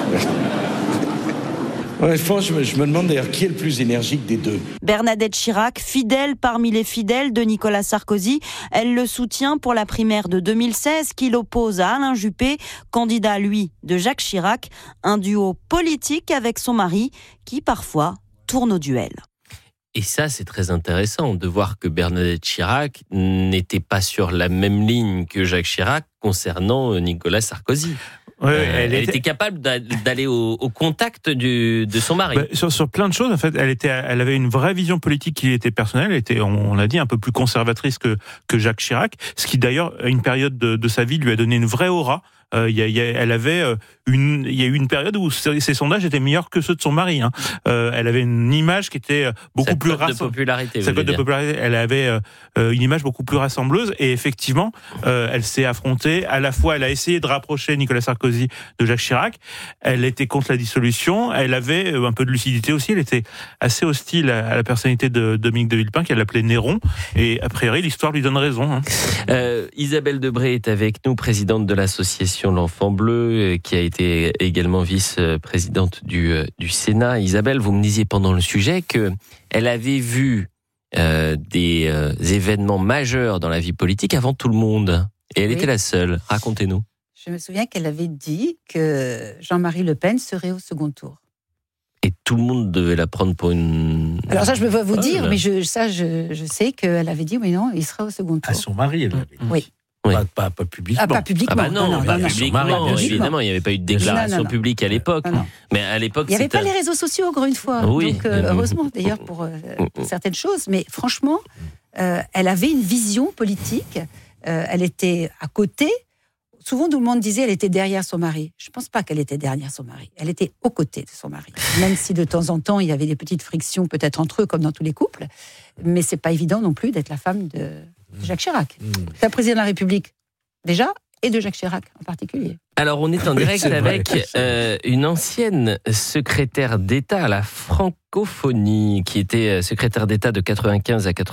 Honnêtement, je me, je me demande d'ailleurs qui est le plus énergique des deux. Bernadette Chirac, fidèle parmi les fidèles de Nicolas Sarkozy, elle le soutient pour la primaire de deux mille seize qu'il oppose à Alain Juppé, candidat lui de Jacques Chirac, un duo politique avec son mari qui parfois tourne au duel. Et ça, c'est très intéressant de voir que Bernadette Chirac n'était pas sur la même ligne que Jacques Chirac concernant Nicolas Sarkozy. Ouais, euh, elle, elle était... était capable d'aller au, au contact du, de son mari. Bah, sur, sur plein de choses, en fait, elle était, elle avait une vraie vision politique qui était personnelle. Elle était, on l'a dit, un peu plus conservatrice que que Jacques Chirac, ce qui d'ailleurs, à une période de, de sa vie, lui a donné une vraie aura. Euh, y a, y a, elle avait une, il y a eu une période où ses, ses sondages étaient meilleurs que ceux de son mari. Hein. Euh, elle avait une image qui était beaucoup sa plus cote de popularité. Sa cote de popularité. Elle avait euh, une image beaucoup plus rassembleuse et effectivement, euh, elle s'est affrontée. À la fois, elle a essayé de rapprocher Nicolas Sarkozy de Jacques Chirac. Elle était contre la dissolution. Elle avait un peu de lucidité aussi. Elle était assez hostile à la personnalité de Dominique de Villepin, qu'elle appelait Néron. Et a priori, l'histoire lui donne raison. Hein. Euh, Isabelle Debré est avec nous, présidente de l'association L'Enfant Bleu, qui a été également vice-présidente du, du Sénat. Isabelle, vous me disiez pendant le sujet qu'elle avait vu euh, des euh, événements majeurs dans la vie politique avant tout le monde. Et elle oui. était la seule. Racontez-nous. Je me souviens qu'elle avait dit que Jean-Marie Le Pen serait au second tour. Et tout le monde devait la prendre pour une... Alors ça, je peux vous dire, mais je, ça, je, je sais qu'elle avait dit, oui, non, il sera au second tour. À son mari, elle avait dit. Oui. Oui. Pas, pas, pas publiquement. Ah, pas publiquement. Ah bah non, non, non, pas non, publiquement, non, non, évidemment, il n'y avait pas eu de déclaration non, non, publique à l'époque. Non, non. Mais à l'époque, il n'y avait c'était... pas les réseaux sociaux, encore une fois. Oui. Donc, euh, heureusement, d'ailleurs, pour, euh, pour certaines choses. Mais franchement, euh, elle avait une vision politique. Euh, elle était à côté. Souvent, tout le monde disait qu'elle était derrière son mari. Je ne pense pas qu'elle était derrière son mari. Elle était aux côtés de son mari. Même si de temps en temps, il y avait des petites frictions, peut-être entre eux, comme dans tous les couples. Mais ce n'est pas évident non plus d'être la femme de Jacques Chirac. Mmh. C'est la présidente de la République, déjà, et de Jacques Chirac en particulier. Alors, on est en direct oui, avec euh, une ancienne secrétaire d'État à la francophonie, qui était secrétaire d'État de quatre-vingt-quinze à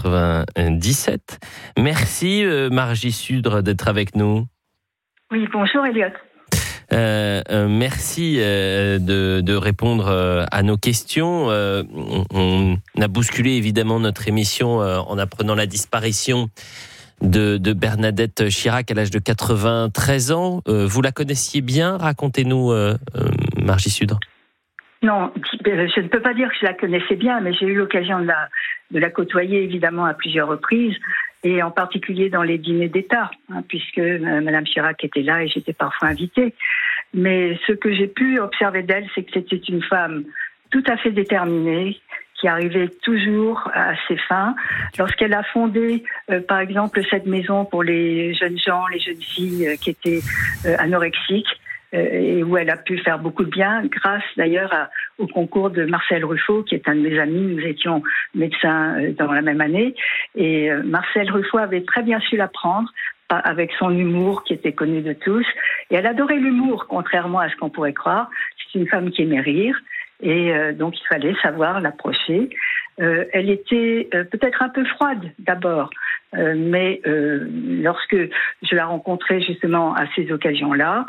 quatre-vingt-dix-sept. Merci, euh, Margie Sudre, d'être avec nous. Oui, bonjour Elliot. Euh, euh, merci euh, de, de répondre euh, à nos questions. Euh, on, on a bousculé évidemment notre émission euh, en apprenant la disparition de, de Bernadette Chirac à l'âge de quatre-vingt-treize ans. Euh, vous la connaissiez bien? Racontez-nous, euh, euh, Margie Sudre. Non, je ne peux pas dire que je la connaissais bien, mais j'ai eu l'occasion de la, de la côtoyer évidemment à plusieurs reprises, et en particulier dans les dîners d'État, hein, puisque euh, Madame Chirac était là et j'étais parfois invitée. Mais ce que j'ai pu observer d'elle, c'est que c'était une femme tout à fait déterminée, qui arrivait toujours à ses fins. Lorsqu'elle a fondé, euh, par exemple, cette maison pour les jeunes gens, les jeunes filles euh, qui étaient euh, anorexiques, euh, et où elle a pu faire beaucoup de bien, grâce d'ailleurs à, au concours de Marcel Ruffo, qui est un de mes amis. Nous étions médecins euh, dans la même année, et euh, Marcel Ruffo avait très bien su l'apprendre, avec son humour qui était connu de tous. Et elle adorait l'humour, contrairement à ce qu'on pourrait croire. C'est une femme qui aimait rire, et euh, donc il fallait savoir l'approcher. Euh, elle était euh, peut-être un peu froide d'abord, euh, mais euh, lorsque je la rencontrais justement à ces occasions-là,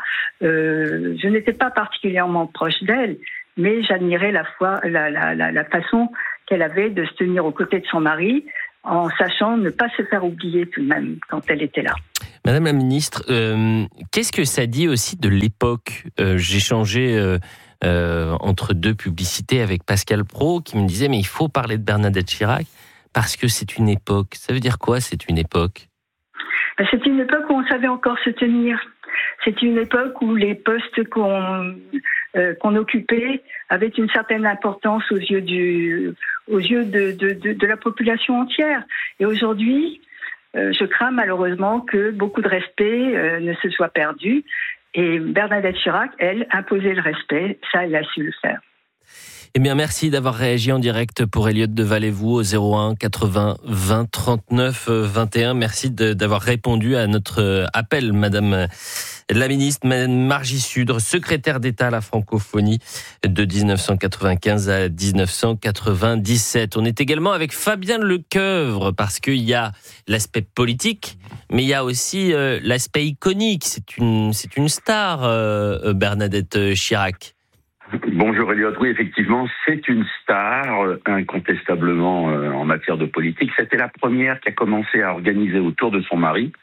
euh, je n'étais pas particulièrement proche d'elle, mais j'admirais la, foi, la, la, la, la façon qu'elle avait de se tenir aux côtés de son mari, en sachant ne pas se faire oublier tout de même quand elle était là. Madame la ministre, euh, qu'est-ce que ça dit aussi de l'époque? euh, J'ai changé euh, euh, entre deux publicités avec Pascal Praud, qui me disait mais il faut parler de Bernadette Chirac parce que c'est une époque. Ça veut dire quoi, c'est une époque? C'est une époque où on savait encore se tenir. C'est une époque où les postes qu'on euh, qu'on occupait avaient une certaine importance aux yeux du aux yeux de, de, de, de la population entière. Et aujourd'hui, euh, je crains malheureusement que beaucoup de respect euh, ne se soit perdu. Et Bernadette Chirac, elle, imposait le respect. Ça, elle a su le faire. Eh bien, merci d'avoir réagi en direct pour Elliot de Valez-vous au zéro un quatre-vingts vingt trente-neuf vingt et un. Merci de, d'avoir répondu à notre appel, Madame la ministre, Madame Margie Sudre, secrétaire d'État à la francophonie de dix-neuf cent quatre-vingt-quinze à dix-neuf cent quatre-vingt-dix-sept. On est également avec Fabien Lecoeuvre parce qu'il y a l'aspect politique, mais il y a aussi euh, l'aspect iconique. C'est une, c'est une star, euh, Bernadette Chirac. Bonjour Elliot, oui effectivement c'est une star euh, incontestablement euh, en matière de politique. C'était la première qui a commencé à organiser autour de son mari,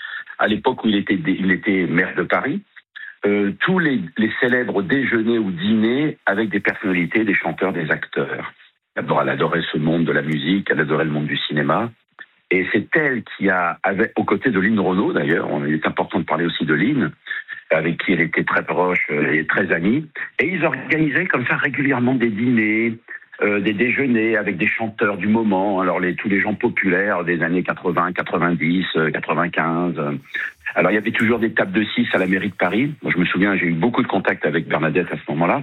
à l'époque où il était, il était maire de Paris, euh, tous les, les célèbres déjeuners ou dîners avec des personnalités, des chanteurs, des acteurs. D'abord elle adorait ce monde de la musique, elle adorait le monde du cinéma. Et c'est elle qui a, avec, aux côtés de Lynn Renaud d'ailleurs, il est important de parler aussi de Lynn, avec qui elle était très proche et très amie. Et ils organisaient comme ça régulièrement des dîners, euh, des déjeuners avec des chanteurs du moment, alors les, tous les gens populaires des années quatre-vingts, quatre-vingt-dix, quatre-vingt-quinze. Alors il y avait toujours des tables de six à la mairie de Paris. Moi je me souviens, j'ai eu beaucoup de contacts avec Bernadette à ce moment-là.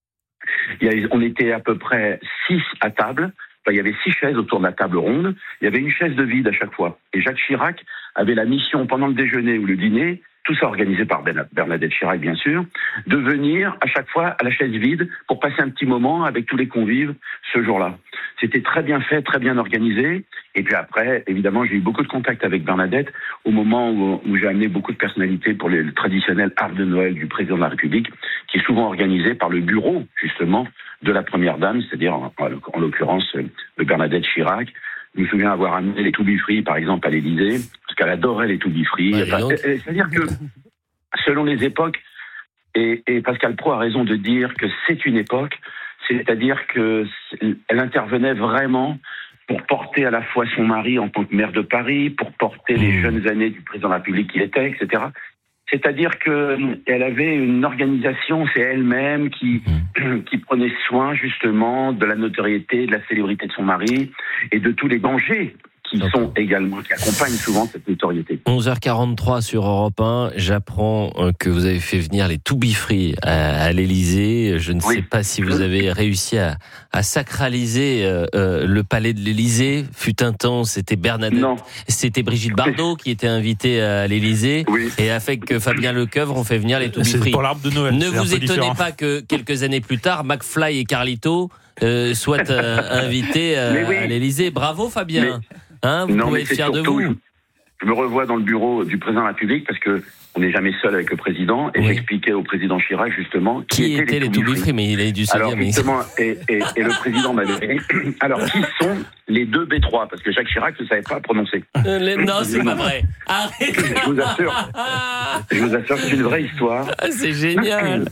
Il y a, on était à peu près six à table. Enfin, il y avait six chaises autour de la table ronde. Il y avait une chaise de vide à chaque fois. Et Jacques Chirac avait la mission pendant le déjeuner ou le dîner, tout ça organisé par Bernadette Chirac bien sûr, de venir à chaque fois à la chaise vide pour passer un petit moment avec tous les convives ce jour-là. C'était très bien fait, très bien organisé. Et puis après, évidemment, j'ai eu beaucoup de contacts avec Bernadette au moment où, où j'ai amené beaucoup de personnalités pour les, le traditionnel arbre de Noël du président de la République, qui est souvent organisé par le bureau, justement, de la première dame, c'est-à-dire, en, en l'occurrence, de Bernadette Chirac. Je me souviens avoir amené les to-be-free, par exemple, à l'Élysée, parce qu'elle adorait les to-be-free. Ouais, enfin, c'est-à-dire que, selon les époques, et, et Pascal Praud a raison de dire que c'est une époque, c'est-à-dire qu'elle intervenait vraiment pour porter à la fois son mari en tant que maire de Paris, pour porter mmh. les jeunes années du président de la République qu'il était, et cetera. C'est-à-dire qu'elle avait une organisation, c'est elle-même qui, mmh. qui prenait soin justement de la notoriété, de la célébrité de son mari et de tous les dangers qui okay. sont également, qui accompagnent souvent cette notoriété. onze heures quarante-trois sur Europe un, j'apprends que vous avez fait venir les To Be Free à, à l'Élysée. Je ne oui. sais pas si vous avez réussi à, à sacraliser euh, euh, le palais de l'Élysée. Fut un temps, c'était Bernadette, non. c'était Brigitte Bardot qui était invitée à l'Élysée. Oui. Et avec Fabien Lecoeuvre, on fait venir les To Be Free. C'est pour l'arbre de Noël. Ne vous étonnez différent. pas que quelques années plus tard, McFly et Carlito euh, soient euh, invités euh, oui. à l'Élysée. Bravo Fabien. Mais... Hein, vous non, pouvez être fier de vous. Je, je me revois dans le bureau du président de la République parce que on n'est jamais seul avec le président, et oui. j'expliquais au président Chirac justement qui, qui étaient, étaient les To Be Free, mais il a dû se alors, dire. Mais... Justement, et, et, et le président m'avait dit, alors qui sont les deux B trois, parce que Jacques Chirac ne savait pas prononcer. Euh, les... Non, c'est pas vrai. Arrête. Je vous assure, je vous assure que c'est une vraie histoire. C'est génial.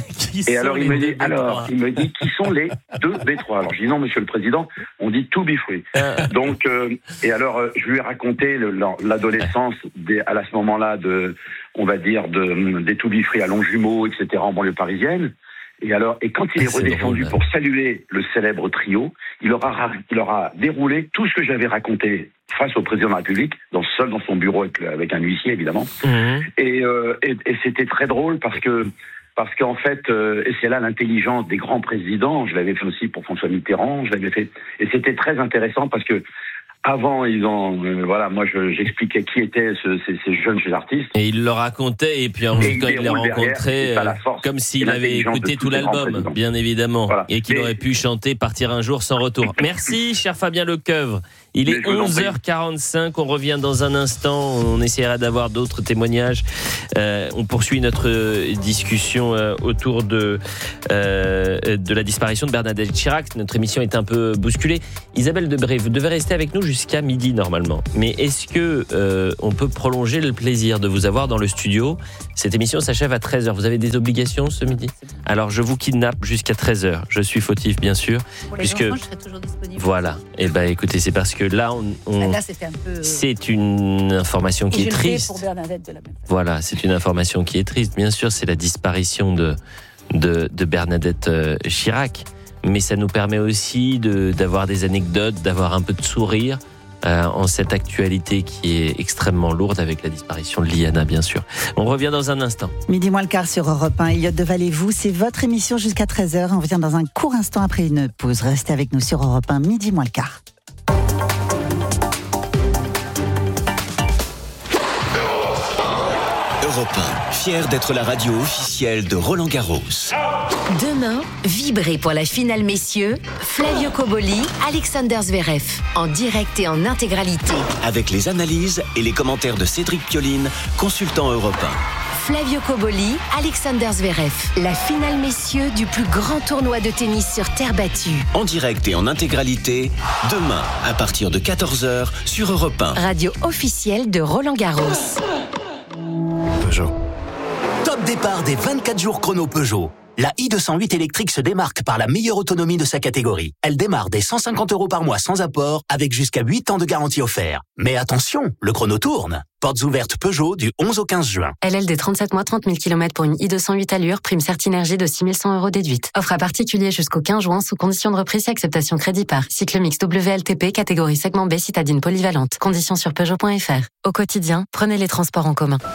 Et alors il me dit, alors il me dit qui sont les deux B trois. Alors je dis non, monsieur le président, on dit To Be Free. Euh... Donc euh, et alors euh, je lui ai raconté le, l'adolescence des, à ce moment-là de, on va dire de des To Be Free à Longjumeau, et cetera en banlieue parisienne. Et alors, et quand il est, est redescendu drôle, pour saluer le célèbre trio, il leur a, il leur a déroulé tout ce que j'avais raconté face au président de la République, dans, seul dans son bureau avec, avec un huissier évidemment. Mmh. Et, euh, et, et c'était très drôle parce que parce qu'en fait, euh, et c'est là l'intelligence des grands présidents. Je l'avais fait aussi pour François Mitterrand. Je l'avais fait, et c'était très intéressant parce que avant, ils ont, euh, voilà, moi, je, j'expliquais qui étaient ce, ces, ces jeunes artistes. Et il le racontait, et puis en même temps, il les rencontrait euh, comme s'il avait écouté tout l'album, bien évidemment, voilà. Et qu'il mais... aurait pu chanter Partir un jour sans retour. Merci, cher Fabien Lecoeuvre. Il est onze heures quarante-cinq, on revient dans un instant, on essaiera d'avoir d'autres témoignages. Euh, on poursuit notre discussion euh, autour de, euh, de la disparition de Bernadette Chirac. Notre émission est un peu bousculée. Isabelle Debré, vous devez rester avec nous jusqu'à midi normalement. Mais est-ce que euh, on peut prolonger le plaisir de vous avoir dans le studio ? Cette émission s'achève à treize heures. Vous avez des obligations ce midi ? Alors je vous kidnappe jusqu'à treize heures. Je suis fautif bien sûr. Pour les puisque... enfants, je serai toujours disponible. Voilà. Et eh ben écoutez, c'est parce que là, on, on... là c'était un peu... c'est une information qui Et est je triste. Pour Bernadette de la même façon. Voilà, c'est une information qui est triste. Bien sûr, c'est la disparition de de, de Bernadette euh, Chirac, mais ça nous permet aussi de d'avoir des anecdotes, d'avoir un peu de sourire. Euh, en cette actualité qui est extrêmement lourde avec la disparition de Liana, bien sûr. On revient dans un instant. Midi moins le quart sur Europe un. Elliott de Valez-vous, c'est votre émission jusqu'à treize heures. On revient dans un court instant après une pause. Restez avec nous sur Europe un, midi moins le quart. Europe un, fier d'être la radio officielle de Roland Garros. Demain, vibrez pour la finale messieurs, Flavio Cobolli, Alexander Zverev, en direct et en intégralité. Avec les analyses et les commentaires de Cédric Pioline, consultant Europe un. Flavio Cobolli, Alexander Zverev, la finale messieurs du plus grand tournoi de tennis sur terre battue. En direct et en intégralité, demain, à partir de quatorze heures, sur Europe un. Radio officielle de Roland Garros. Peugeot. Top départ des vingt-quatre jours chrono Peugeot. La i deux cent huit électrique se démarque par la meilleure autonomie de sa catégorie. Elle démarre dès cent cinquante euros par mois sans apport, avec jusqu'à huit ans de garantie offert. Mais attention, le chrono tourne. Portes ouvertes Peugeot du onze au quinze juin. L L D trente-sept mois, trente mille kilomètres pour une i deux cent huit allure, prime Certinergie de six mille cent euros déduite. Offre à particulier jusqu'au quinze juin sous condition de reprise et acceptation crédit par. Cycle mix W L T P, catégorie segment B, citadine polyvalente. Conditions sur Peugeot point F R. Au quotidien, prenez les transports en commun.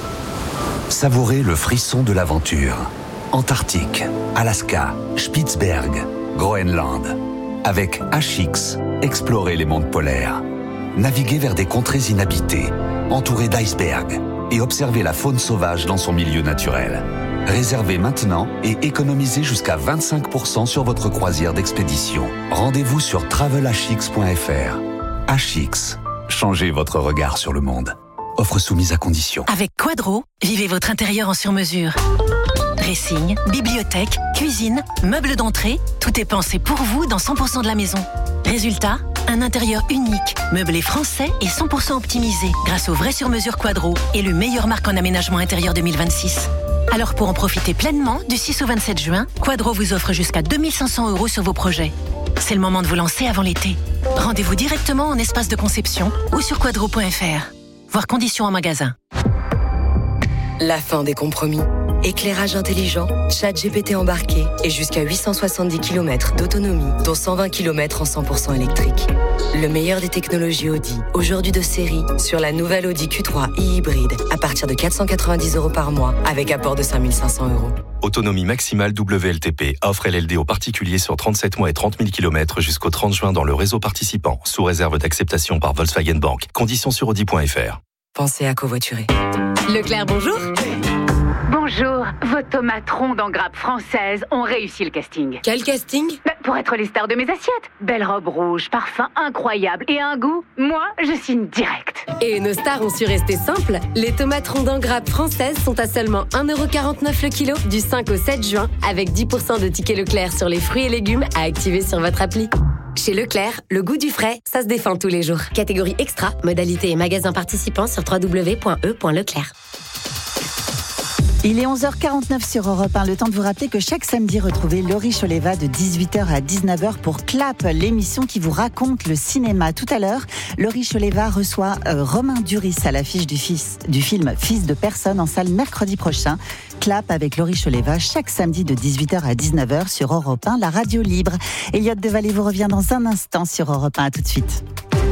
Savourez le frisson de l'aventure. Antarctique, Alaska, Spitzberg, Groenland. Avec H X, explorez les mondes polaires. Naviguez vers des contrées inhabitées, entourées d'icebergs, et observez la faune sauvage dans son milieu naturel. Réservez maintenant et économisez jusqu'à vingt-cinq pour cent sur votre croisière d'expédition. Rendez-vous sur travel h x point f r. H X, changez votre regard sur le monde. Offre soumise à condition. Avec Quadro, vivez votre intérieur en sur-mesure. Dressing, bibliothèque, cuisine, meubles d'entrée, tout est pensé pour vous dans cent pour cent de la maison. Résultat, un intérieur unique, meublé français et cent pour cent optimisé grâce au vrai sur-mesure Quadro et le meilleur marque en aménagement intérieur deux mille vingt-six. Alors pour en profiter pleinement, du six au vingt-sept juin, Quadro vous offre jusqu'à deux mille cinq cents euros sur vos projets. C'est le moment de vous lancer avant l'été. Rendez-vous directement en espace de conception ou sur quadro point f r. Voir conditions en magasin. La fin des compromis. Éclairage intelligent, ChatGPT embarqué et jusqu'à huit cent soixante-dix kilomètres d'autonomie, dont cent vingt kilomètres en cent pour cent électrique. Le meilleur des technologies Audi, aujourd'hui de série, sur la nouvelle Audi Q trois e-hybride, à partir de quatre cent quatre-vingt-dix euros par mois, avec apport de cinq mille cinq cents euros. Autonomie maximale W L T P. Offre L L D aux particuliers sur trente-sept mois et trente mille kilomètres jusqu'au trente juin dans le réseau participant, sous réserve d'acceptation par Volkswagen Bank. Conditions sur audi point f r. Pensez à covoiturer. Leclerc, bonjour. Bonjour, vos tomates rondes en grappe française ont réussi le casting. Quel casting? Bah, pour être les stars de mes assiettes. Belle robe rouge, parfum incroyable et un goût, moi, je signe direct. Et nos stars ont su rester simples. Les tomates rondes en grappe françaises sont à seulement un euro quarante-neuf le kilo du cinq au sept juin, avec dix pour cent de tickets Leclerc sur les fruits et légumes à activer sur votre appli. Chez Leclerc, le goût du frais, ça se défend tous les jours. Catégorie extra, modalité et magasin participants sur w w w point e point leclerc. Il est onze heures quarante-neuf sur Europe un. Le temps de vous rappeler que chaque samedi, retrouvez Laurie Choleva de dix-huit heures à dix-neuf heures pour Clap, l'émission qui vous raconte le cinéma. Tout à l'heure, Laurie Choleva reçoit euh, Romain Duris à l'affiche du, fils, du film Fils de personne en salle mercredi prochain. Clap avec Laurie Choleva chaque samedi de dix-huit heures à dix-neuf heures sur Europe un, la radio libre. Elliot Devalet vous revient dans un instant sur Europe un. À tout de suite.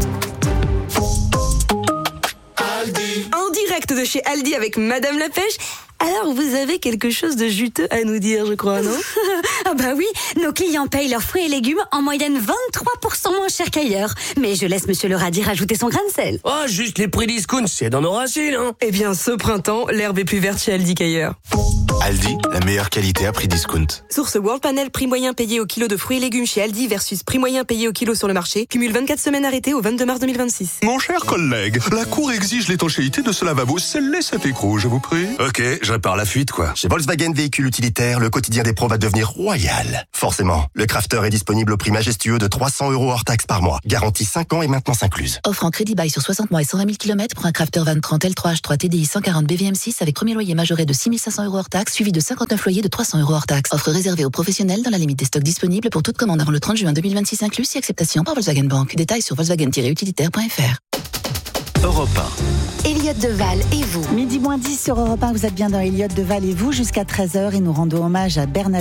En direct de chez Aldi avec Madame la Pêche. Alors, vous avez quelque chose de juteux à nous dire, je crois, non? Ah bah oui, nos clients payent leurs fruits et légumes en moyenne vingt-trois pour cent moins cher qu'ailleurs. Mais je laisse Monsieur le radis rajouter son grain de sel. Oh, juste les prix discount, c'est dans nos racines, hein. Eh bien, ce printemps, l'herbe est plus verte chez Aldi qu'ailleurs. Aldi, la meilleure qualité à prix discount. Source World Panel, prix moyen payé au kilo de fruits et légumes chez Aldi versus prix moyen payé au kilo sur le marché. Cumule vingt-quatre semaines arrêtées au vingt-deux mars deux mille vingt-six. Mon cher collègue, la Cour exige l'étanchéité de ce lavabo. Scellez cet écrou, je vous prie. Ok, je répare la fuite, quoi. Chez Volkswagen Véhicules Utilitaires, le quotidien des pros va devenir royal. Forcément, le Crafter est disponible au prix majestueux de trois cents euros hors taxe par mois. Garantie cinq ans et maintenance incluse. Offre en crédit bail sur soixante mois et cent vingt mille kilomètres pour un Crafter vingt trente L trois H trois T D I cent quarante B V M six avec premier loyer majoré de six mille cinq cents euros hors taxe, suivi de cinquante-neuf loyers de trois cents euros hors taxe. Offre réservée aux professionnels dans la limite des stocks disponibles pour toute commande avant le trente juin deux mille vingt-six inclus, si acceptation par Volkswagen Bank. Détails sur volkswagen tiret utilitaire point f r. Europe un. Elliot Deval et vous. Midi moins dix sur Europe un, vous êtes bien dans Elliot Deval et vous jusqu'à treize heures et nous rendons hommage à Bernadette